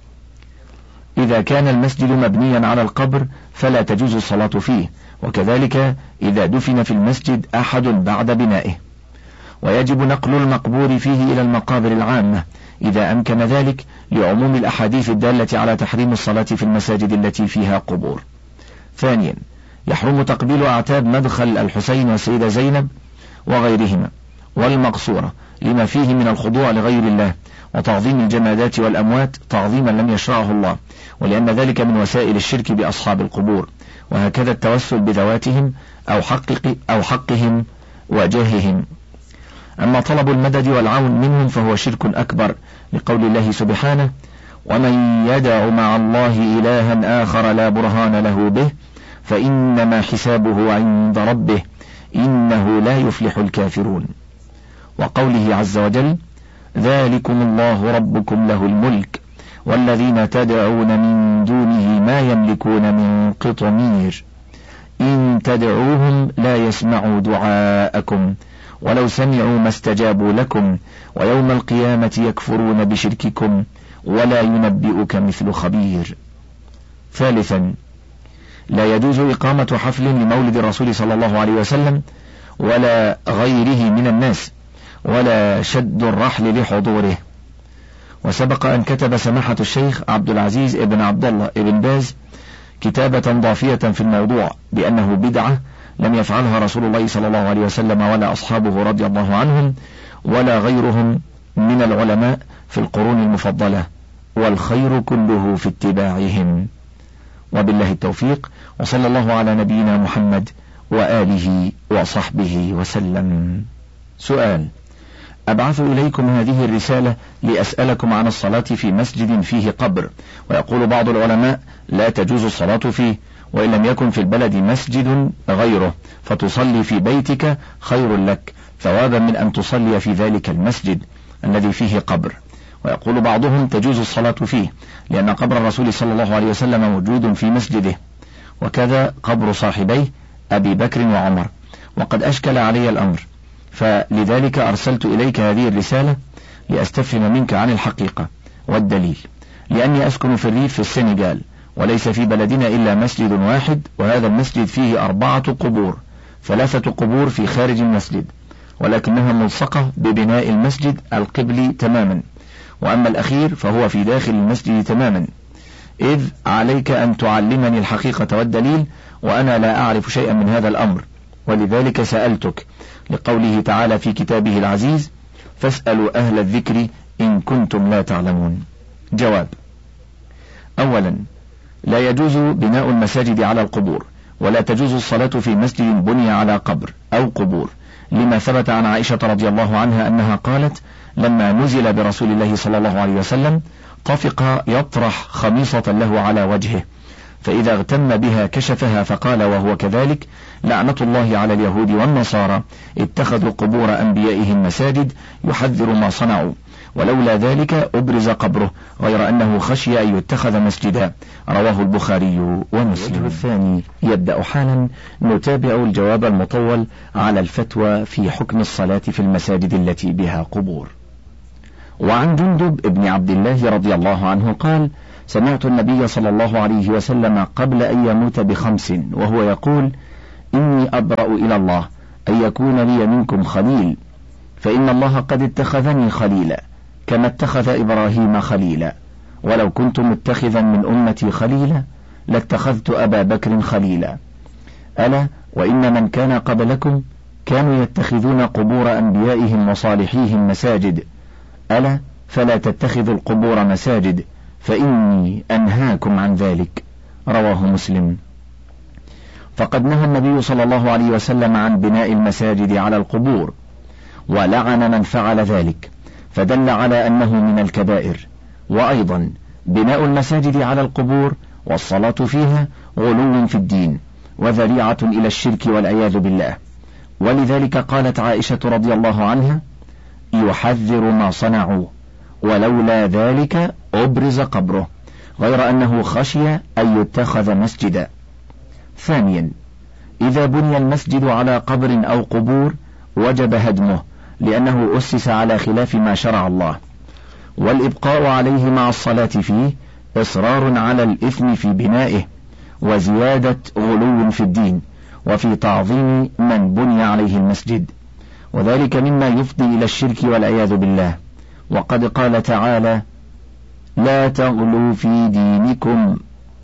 إذا كان المسجد مبنيا على القبر فلا تجوز الصلاة فيه، وكذلك إذا دفن في المسجد أحد بعد بنائه. ويجب نقل المقبور فيه إلى المقابر العامة إذا أمكن ذلك، لعموم الأحاديث الدالة على تحريم الصلاة في المساجد التي فيها قبور. ثانيا، يحرم تقبيل أعتاب مدخل الحسين والسيدة زينب وغيرهما والمقصورة، لما فيه من الخضوع لغير الله وتعظيم الجمادات والأموات تعظيما لم يشرعه الله، ولأن ذلك من وسائل الشرك بأصحاب القبور. وهكذا التوسل بذواتهم أو, حقق أو حقهم وجاههم. أما طلب المدد والعون منهم فهو شرك أكبر، لقول الله سبحانه: ومن يدع مع الله إلها آخر لا برهان له به فإنما حسابه عند ربه إنه لا يفلح الكافرون. وقوله عز وجل: ذلكم الله ربكم له الملك والذين تدعون من دونه ما يملكون من قطمير إن تدعوهم لا يسمعوا دعاءكم ولو سمعوا ما استجابوا لكم ويوم القيامة يكفرون بشرككم ولا ينبئك مثل خبير. ثالثا، لا يجوز إقامة حفل لمولد الرسول صلى الله عليه وسلم ولا غيره من الناس، ولا شد الرحل لحضوره. وسبق أن كتب سماحة الشيخ عبد العزيز ابن عبد الله ابن باز كتابة ضافية في الموضوع بأنه بدعة لم يفعلها رسول الله صلى الله عليه وسلم ولا أصحابه رضي الله عنهم ولا غيرهم من العلماء في القرون المفضلة، والخير كله في اتباعهم. وبالله التوفيق، وصلى الله على نبينا محمد وآله وصحبه وسلم. سؤال: أبعث إليكم هذه الرسالة لأسألكم عن الصلاة في مسجد فيه قبر، ويقول بعض العلماء لا تجوز الصلاة فيه، وإن لم يكن في البلد مسجد غيره فتصلي في بيتك خير لك ثوابا من أن تصلي في ذلك المسجد الذي فيه قبر. ويقول بعضهم تجوز الصلاة فيه لأن قبر الرسول صلى الله عليه وسلم موجود في مسجده، وكذا قبر صاحبيه أبي بكر وعمر، وقد أشكل علي الأمر، فلذلك أرسلت إليك هذه الرسالة لأستفهم منك عن الحقيقة والدليل، لأني أسكن في الريف في السنغال، وليس في بلدنا إلا مسجد واحد، وهذا المسجد فيه أربعة قبور، ثلاثة قبور في خارج المسجد ولكنها ملصقة ببناء المسجد القبلي تماما، وأما الأخير فهو في داخل المسجد تماما، إذ عليك أن تعلمني الحقيقة والدليل، وأنا لا أعرف شيئا من هذا الأمر، ولذلك سألتك، لقوله تعالى في كتابه العزيز: فاسألوا أهل الذكر إن كنتم لا تعلمون. جواب: أولا، لا يجوز بناء المساجد على القبور، ولا تجوز الصلاة في مسجد بني على قبر أو قبور، لما ثبت عن عائشة رضي الله عنها أنها قالت: لما نزل برسول الله صلى الله عليه وسلم طفق يطرح خميصة له على وجهه، فإذا اغتم بها كشفها، فقال وهو كذلك: لعنة الله على اليهود والنصارى اتخذوا قبور أنبيائهم مساجد يحذر ما صنعوا، ولولا ذلك أبرز قبره، غير أنه خشي أن يتخذ مسجدا. رواه البخاري ومسلم. الوجه الثاني يبدأ حالا نتابع الجواب المطول على الفتوى في حكم الصلاة في المساجد التي بها قبور. وعن جندب بن عبد الله رضي الله عنه قال: سمعت النبي صلى الله عليه وسلم قبل أن يموت بخمس وهو يقول: إني أبرأ إلى الله أن يكون لي منكم خليل، فإن الله قد اتخذني خليلا كما اتخذ إبراهيم خليلا، ولو كنت متخذا من أمتي خليلا لاتخذت أبا بكر خليلا. ألا وإن من كان قبلكم كانوا يتخذون قبور أنبيائهم وصالحيهم مساجد، ألا فلا تتخذوا القبور مساجد فإني أنهاكم عن ذلك. رواه مسلم. فقد نهى النبي صلى الله عليه وسلم عن بناء المساجد على القبور، ولعن من فعل ذلك، فدل على أنه من الكبائر. وأيضا بناء المساجد على القبور والصلاة فيها غلو في الدين وذريعة إلى الشرك والعياذ بالله. ولذلك قالت عائشة رضي الله عنها: يحذر ما صنعوا ولولا ذلك أبرز قبره، غير أنه خشي أن يتخذ مسجدا. ثانيا، إذا بني المسجد على قبر أو قبور وجب هدمه، لأنه أسس على خلاف ما شرع الله، والإبقاء عليه مع الصلاة فيه إصرار على الإثم في بنائه وزيادة غلو في الدين وفي تعظيم من بني عليه المسجد، وذلك مما يفضي إلى الشرك والعياذ بالله. وقد قال تعالى: لا تغلوا في دينكم.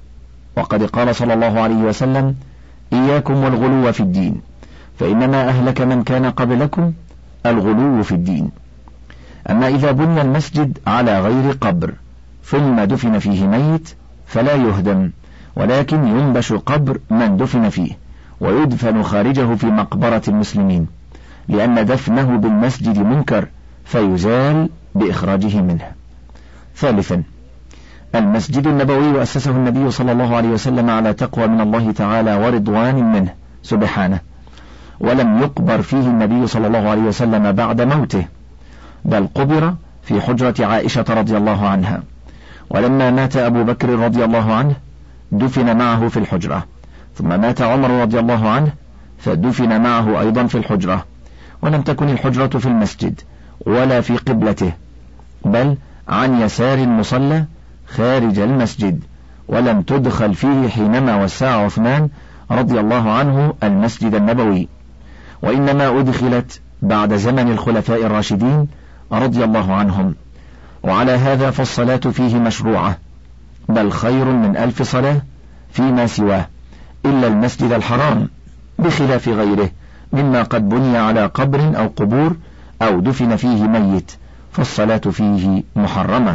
وقد قال صلى الله عليه وسلم: إياكم والغلو في الدين، فإنما أهلك من كان قبلكم الغلو في الدين. أما إذا بني المسجد على غير قبر ثم دفن فيه ميت فلا يهدم، ولكن ينبش قبر من دفن فيه ويدفن خارجه في مقبرة المسلمين، لأن دفنه بالمسجد منكر فيزال بإخراجه منه. ثالثا، المسجد النبوي أسسه النبي صلى الله عليه وسلم على تقوى من الله تعالى ورضوان منه سبحانه، ولم يقبر فيه النبي صلى الله عليه وسلم بعد موته، بل قبر في حجرة عائشة رضي الله عنها. ولما مات أبو بكر رضي الله عنه دفن معه في الحجرة، ثم مات عمر رضي الله عنه فدفن معه أيضا في الحجرة. ولم تكن الحجرة في المسجد ولا في قبلته، بل عن يسار المصلى خارج المسجد، ولم تدخل فيه حينما وسع عثمان رضي الله عنه المسجد النبوي، وإنما أدخلت بعد زمن الخلفاء الراشدين رضي الله عنهم. وعلى هذا فالصلاة فيه مشروعة، بل خير من ألف صلاة فيما سواه إلا المسجد الحرام، بخلاف غيره مما قد بني على قبر أو قبور أو دفن فيه ميت، فالصلاة فيه محرمة.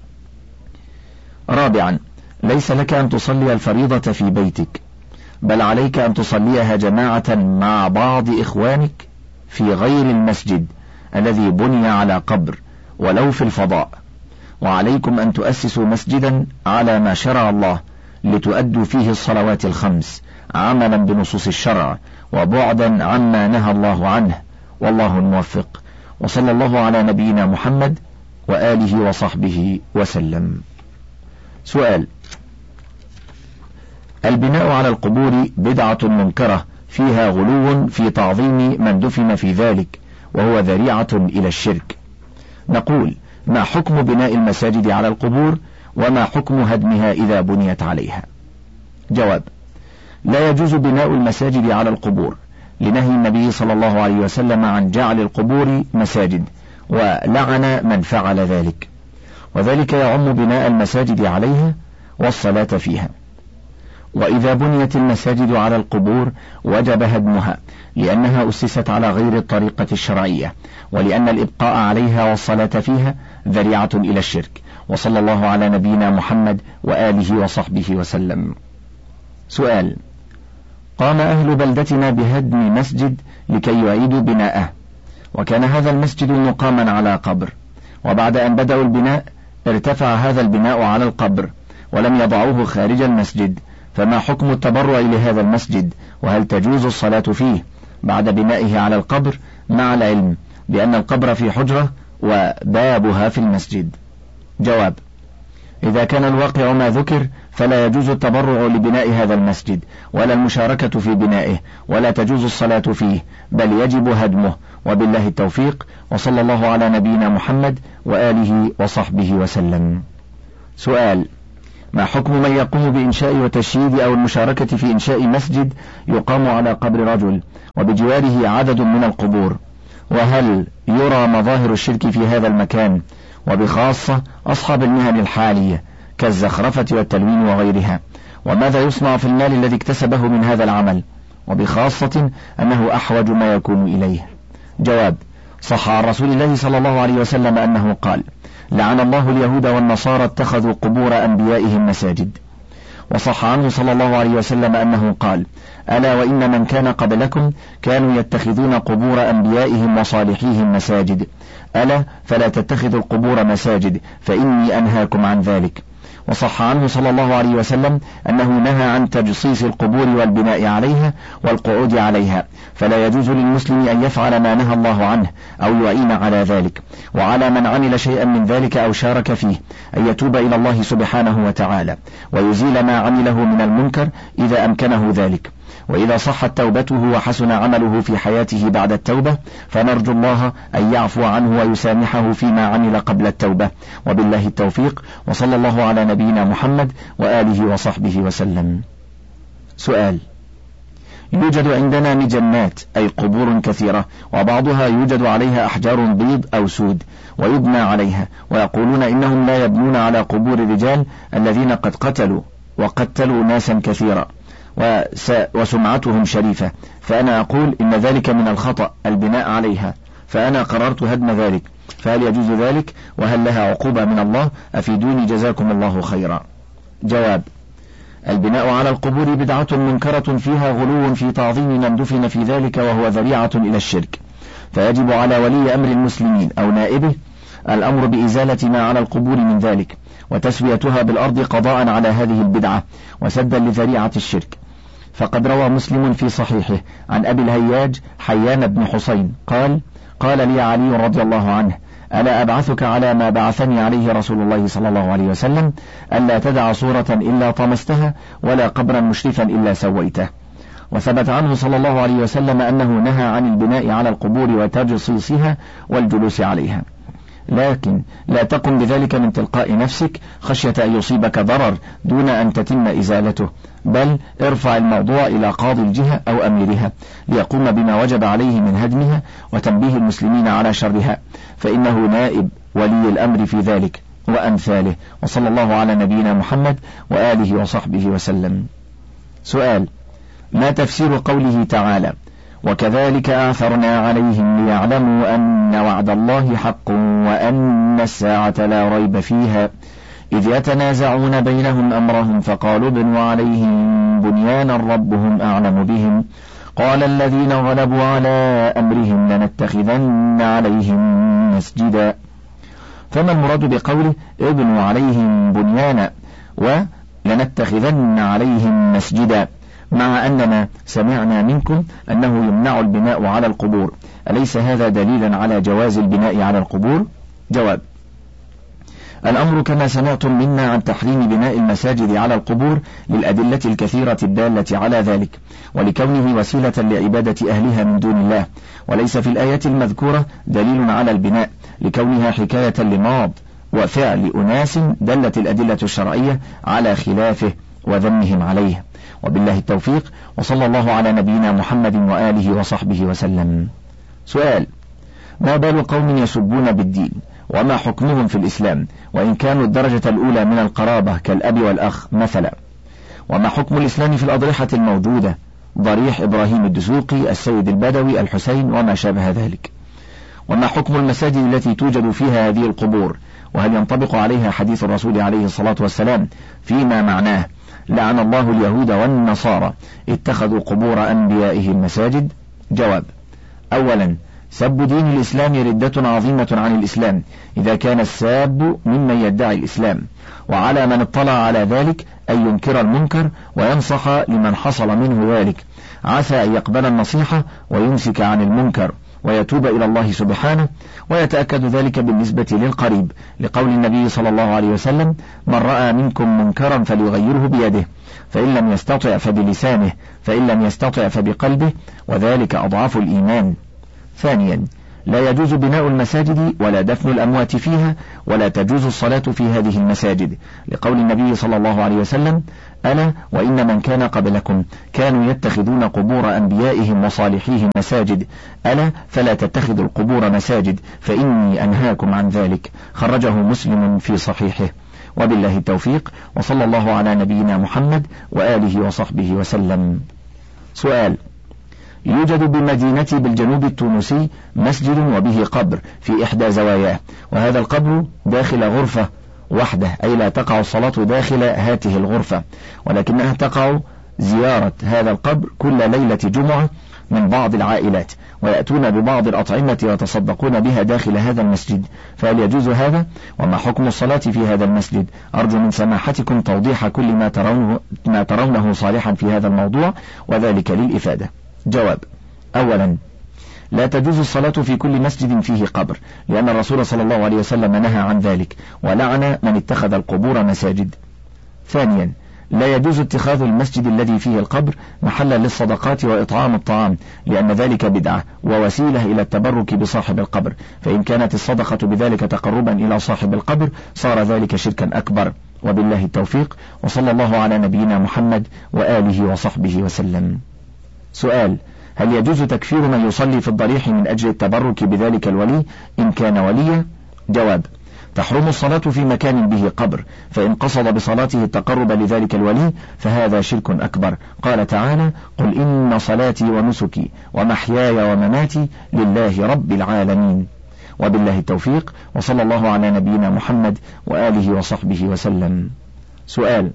رابعا، ليس لك أن تصلي الفريضة في بيتك، بل عليك أن تصليها جماعة مع بعض إخوانك في غير المسجد الذي بني على قبر ولو في الفضاء. وعليكم أن تؤسسوا مسجدا على ما شرع الله لتؤدوا فيه الصلوات الخمس عملا بنصوص الشرع وبعدا عما نهى الله عنه، والله الموفق. وصلى الله على نبينا محمد وآله وصحبه وسلم. سؤال: البناء على القبور بدعة منكرة فيها غلو في تعظيم من دفن في ذلك، وهو ذريعة إلى الشرك. نقول: ما حكم بناء المساجد على القبور، وما حكم هدمها إذا بنيت عليها؟ جواب: لا يجوز بناء المساجد على القبور، لنهي النبي صلى الله عليه وسلم عن جعل القبور مساجد، ولعن من فعل ذلك، وذلك يعم بناء المساجد عليها والصلاة فيها. وإذا بنيت المساجد على القبور وجب هدمها، لأنها أسست على غير الطريقة الشرعية، ولأن الإبقاء عليها والصلاة فيها ذريعة إلى الشرك. وصلى الله على نبينا محمد وآله وصحبه وسلم. سؤال: قام أهل بلدتنا بهدم مسجد لكي يعيدوا بناءه، وكان هذا المسجد مقاما على قبر، وبعد أن بدأوا البناء ارتفع هذا البناء على القبر ولم يضعوه خارج المسجد، فما حكم التبرع لهذا المسجد؟ وهل تجوز الصلاة فيه بعد بنائه على القبر، مع العلم بأن القبر في حجرة وبابها في المسجد؟ جواب: إذا كان الواقع ما ذكر فلا يجوز التبرع لبناء هذا المسجد ولا المشاركة في بنائه ولا تجوز الصلاة فيه، بل يجب هدمه. وبالله التوفيق، وصلى الله على نبينا محمد وآله وصحبه وسلم. سؤال: ما حكم من يقوم بإنشاء وتشييد أو المشاركة في إنشاء مسجد يقام على قبر رجل وبجواره عدد من القبور؟ وهل يرى مظاهر الشرك في هذا المكان، وبخاصة أصحاب المهن الحالية كالزخرفة والتلوين وغيرها؟ وماذا يصنع في المال الذي اكتسبه من هذا العمل، وبخاصة أنه أحوج ما يكون إليه؟ جواب: صح عن رسول الله صلى الله عليه وسلم أنه قال: لعن الله اليهود والنصارى اتخذوا قبور أنبيائهم مساجد. وصح عنه صلى الله عليه وسلم أنه قال: ألا وإن من كان قبلكم كانوا يتخذون قبور أنبيائهم وصالحيهم مساجد، ألا فلا تتخذوا القبور مساجد فإني أنهاكم عن ذلك. وصح عنه صلى الله عليه وسلم أنه نهى عن تجصيص القبور والبناء عليها والقعود عليها، فلا يجوز للمسلم أن يفعل ما نهى الله عنه أو يعين على ذلك، وعلى من عمل شيئا من ذلك أو شارك فيه أن يتوب إلى الله سبحانه وتعالى ويزيل ما عمله من المنكر إذا أمكنه ذلك. وإذا صحت توبته وحسن عمله في حياته بعد التوبة فنرجو الله أن يعفو عنه ويسامحه فيما عمل قبل التوبة. وبالله التوفيق، وصلى الله على نبينا محمد وآله وصحبه وسلم. سؤال: يوجد عندنا مجنات أي قبور كثيرة، وبعضها يوجد عليها أحجار بيض أو سود ويبنى عليها، ويقولون إنهم لا يبنون على قبور الرجال الذين قد قتلوا وقتلوا ناسا كثيرا وسمعتهم شريفة، فأنا أقول إن ذلك من الخطأ البناء عليها، فأنا قررت هدم ذلك، فهل يجوز ذلك؟ وهل لها عقوبة من الله؟ أفيدوني جزاكم الله خيرا. جواب: البناء على القبور بدعة منكرة فيها غلو في تعظيم من دفن في ذلك، وهو ذريعة إلى الشرك، فيجب على ولي أمر المسلمين أو نائبه الأمر بإزالة ما على القبور من ذلك وتسويتها بالأرض قضاء على هذه البدعة وسدا لذريعة الشرك. فقد روى مسلم في صحيحه عن أبي الهياج حيان بن حسين قال: قال لي علي رضي الله عنه: ألا أبعثك على ما بعثني عليه رسول الله صلى الله عليه وسلم، ألا تدع صورة إلا طمستها ولا قبرا مشرفا إلا سويته. وثبت عنه صلى الله عليه وسلم أنه نهى عن البناء على القبور وتجصيصها والجلوس عليها، لكن لا تقم بذلك من تلقاء نفسك خشية أن يصيبك ضرر دون أن تتم إزالته، بل ارفع الموضوع إلى قاضي الجهة أو أميرها ليقوم بما وجب عليه من هدمها وتنبيه المسلمين على شرها، فإنه نائب ولي الأمر في ذلك وأمثاله. وصلى الله على نبينا محمد وآله وصحبه وسلم. سؤال: ما تفسير قوله تعالى: وكذلك آثرنا عليهم ليعلموا أن وعد الله حق وأن الساعة لا ريب فيها إذ يتنازعون بينهم أمرهم فقالوا ابنوا عليهم بنيانا ربهم أعلم بهم قال الذين غلبوا على أمرهم لنتخذن عليهم مسجدا. فما المراد بقوله ابنوا عليهم بنيانا ولنتخذن عليهم مسجدا، مع أننا سمعنا منكم أنه يمنع البناء على القبور؟ أليس هذا دليلا على جواز البناء على القبور؟ جواب: الأمر كما سمعتم منا عن تحريم بناء المساجد على القبور للأدلة الكثيرة الدالة على ذلك، ولكونه وسيلة لعبادة أهلها من دون الله، وليس في الآية المذكورة دليل على البناء لكونها حكاية لماض وفعل أناس دلت الأدلة الشرعية على خلافه وذمهم عليه. وبالله التوفيق، وصلى الله على نبينا محمد وآله وصحبه وسلم. سؤال: ما بال قوم يسبون بالدين، وما حكمهم في الإسلام وإن كانوا الدرجة الأولى من القرابة كالأب والأخ مثلا؟ وما حكم الإسلام في الأضرحة الموجودة ضريح إبراهيم الدسوقي، السيد البدوي، الحسين وما شابه ذلك؟ وما حكم المساجد التي توجد فيها هذه القبور، وهل ينطبق عليها حديث الرسول عليه الصلاة والسلام فيما معناه لعن الله اليهود والنصارى اتخذوا قبور أنبيائهم مساجد؟ جواب: أولا، سب دين الإسلام ردة عظيمة عن الإسلام إذا كان الساب ممن يدعي الإسلام، وعلى من اطلع على ذلك أن ينكر المنكر وينصح لمن حصل منه ذلك، عسى أن يقبل النصيحة ويمسك عن المنكر، ويتوب إلى الله سبحانه، ويتأكد ذلك بالنسبة للقريب لقول النبي صلى الله عليه وسلم: من رأى منكم منكرا فليغيره بيده، فإن لم يستطع فبلسانه، فإن لم يستطع فبقلبه، وذلك أضعف الإيمان. ثانيا، لا يجوز بناء المساجد ولا دفن الأموات فيها، ولا تجوز الصلاة في هذه المساجد لقول النبي صلى الله عليه وسلم: ألا وإن من كان قبلكم كانوا يتخذون قبور أنبيائهم وصالحيهم مساجد، ألا فلا تتخذوا القبور مساجد فإني أنهاكم عن ذلك. خرجه مسلم في صحيحه. وبالله التوفيق، وصلى الله على نبينا محمد وآله وصحبه وسلم. سؤال: يوجد بمدينة بالجنوب التونسي مسجد وبه قبر في إحدى زواياه، وهذا القبر داخل غرفة وحده، أي لا تقع الصلاة داخل هاته الغرفة، ولكنها تقع زيارة هذا القبر كل ليلة جمعة من بعض العائلات، ويأتون ببعض الأطعمة ويتصدقون بها داخل هذا المسجد، فهل يجوز هذا؟ وما حكم الصلاة في هذا المسجد؟ أرجو من سماحتكم توضيح كل ما ترونه, ما ترونه صالحا في هذا الموضوع، وذلك للإفادة. جواب: أولا، لا تجوز الصلاة في كل مسجد فيه قبر، لأن الرسول صلى الله عليه وسلم نهى عن ذلك، ولعن من اتخذ القبور مساجد. ثانيا، لا يجوز اتخاذ المسجد الذي فيه القبر محلا للصدقات وإطعام الطعام، لأن ذلك بدعة ووسيلة إلى التبرك بصاحب القبر، فإن كانت الصدقة بذلك تقربا إلى صاحب القبر صار ذلك شركا أكبر. وبالله التوفيق، وصلى الله على نبينا محمد وآله وصحبه وسلم. سؤال: هل يجوز تكفير من يصلي في الضريح من أجل التبرك بذلك الولي إن كان وليا؟ جواب: تحرم الصلاة في مكان به قبر، فإن قصد بصلاته التقرب لذلك الولي فهذا شرك أكبر. قال تعالى: قل إن صلاتي ونسكي ومحياي ومماتي لله رب العالمين. وبالله التوفيق، وصلى الله على نبينا محمد وآله وصحبه وسلم. سؤال: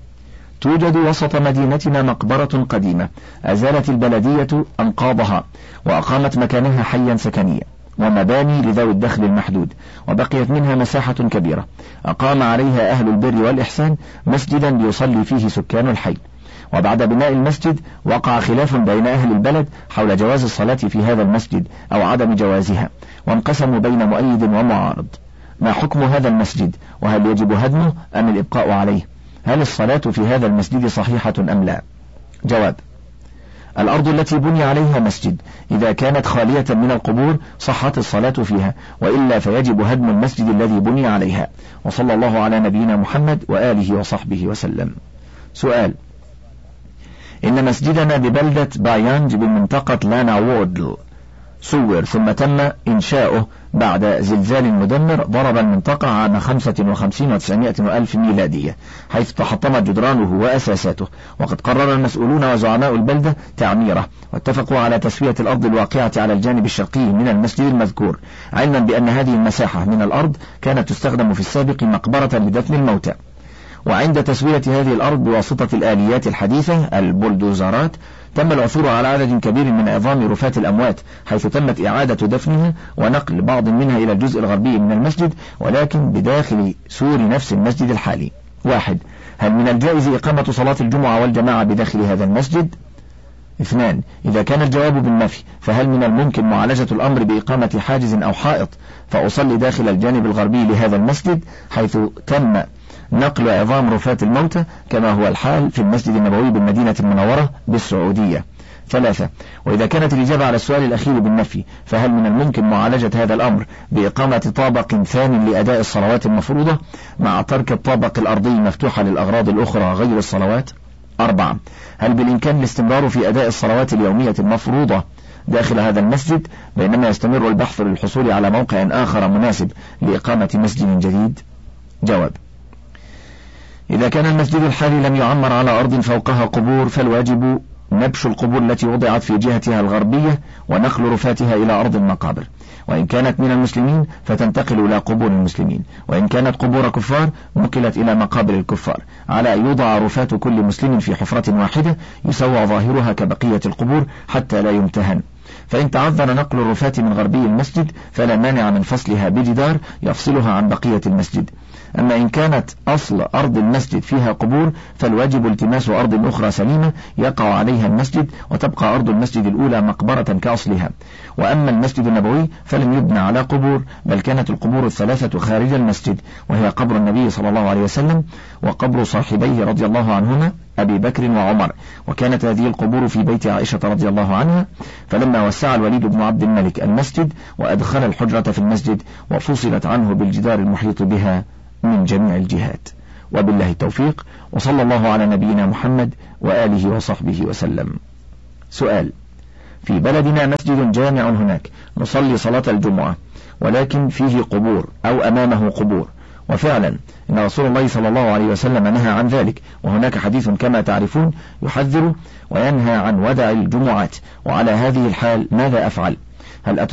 توجد وسط مدينتنا مقبرة قديمة أزالت البلدية أنقاضها وأقامت مكانها حيا سكنيا ومباني لذوي الدخل المحدود، وبقيت منها مساحة كبيرة أقام عليها أهل البر والإحسان مسجدا ليصلي فيه سكان الحي، وبعد بناء المسجد وقع خلاف بين أهل البلد حول جواز الصلاة في هذا المسجد أو عدم جوازها، وانقسموا بين مؤيد ومعارض. ما حكم هذا المسجد؟ وهل يجب هدمه أم الإبقاء عليه؟ هل الصلاة في هذا المسجد صحيحة أم لا؟ جواب: الأرض التي بني عليها مسجد إذا كانت خالية من القبور صحت الصلاة فيها، وإلا فيجب هدم المسجد الذي بني عليها. وصلى الله على نبينا محمد وآله وصحبه وسلم. سؤال: إن مسجدنا ببلدة بايانج بمنطقة لانا وودل سور، ثم تم إنشاؤه بعد زلزال مدمر ضرب المنطقة عام خمسة وخمسين وتسعمائة ألف ميلادية، حيث تحطمت جدرانه وأساساته، وقد قرر المسؤولون وزعماء البلدة تعميره، واتفقوا على تسوية الأرض الواقعة على الجانب الشرقي من المسجد المذكور، علما بأن هذه المساحة من الأرض كانت تستخدم في السابق مقبرة لدفن الموتى. وعند تسوية هذه الأرض بواسطة الآليات الحديثة البولدوزارات تم العثور على عدد كبير من عظام رفات الأموات، حيث تمت إعادة دفنها ونقل بعض منها إلى الجزء الغربي من المسجد، ولكن بداخل سور نفس المسجد الحالي. واحد: هل من الجائز إقامة صلاة الجمعة والجماعة بداخل هذا المسجد؟ اثنان: إذا كان الجواب بالنفي فهل من الممكن معالجة الأمر بإقامة حاجز أو حائط فأصلي داخل الجانب الغربي لهذا المسجد حيث تم نقل عظام رفات الموتى كما هو الحال في المسجد النبوي بالمدينة المنورة بالسعودية؟ ثلاثة: وإذا كانت الإجابة على السؤال الأخير بالنفي فهل من الممكن معالجة هذا الأمر بإقامة طابق ثاني لأداء الصلوات المفروضة مع ترك الطابق الأرضي مفتوحة للأغراض الأخرى غير الصلوات؟ أربعة: هل بالإمكان الاستمرار في أداء الصلوات اليومية المفروضة داخل هذا المسجد بينما يستمر البحث للحصول على موقع آخر مناسب لإقامة مسجد جديد؟ جواب: إذا كان المسجد الحالي لم يعمر على أرض فوقها قبور فالواجب نبش القبور التي وضعت في جهتها الغربية ونقل رفاتها إلى أرض المقابر، وإن كانت من المسلمين فتنتقل إلى قبور المسلمين، وإن كانت قبور كفار نقلت إلى مقابر الكفار، على أن يوضع رفات كل مسلم في حفرة واحدة يسوى ظاهرها كبقية القبور حتى لا يمتهن. فإن تعذر نقل الرفات من غربي المسجد فلا مانع من فصلها بجدار يفصلها عن بقية المسجد. أما إن كانت أصل أرض المسجد فيها قبور فالواجب التماس أرض أخرى سليمة يقع عليها المسجد، وتبقى أرض المسجد الأولى مقبرة كأصلها. وأما المسجد النبوي فلم يبنى على قبور، بل كانت القبور الثلاثة خارج المسجد، وهي قبر النبي صلى الله عليه وسلم وقبر صاحبيه رضي الله عنهما أبي بكر وعمر، وكانت هذه القبور في بيت عائشة رضي الله عنها. فلما وسع الوليد بن عبد الملك المسجد وأدخل الحجرة في المسجد وفصلت عنه بالجدار المحيط بها من جميع الجهات. وبالله التوفيق، وصلى الله على نبينا محمد وآله وصحبه وسلم. سؤال: في بلدنا مسجد جامع هناك نصلي صلاة الجمعة ولكن فيه قبور أو أمامه قبور، وفعلا إن رسول الله صلى الله عليه وسلم نهى عن ذلك، وهناك حديث كما تعرفون يحذر وينهى عن ودع الجمعات، وعلى هذه الحال ماذا أفعل؟ هل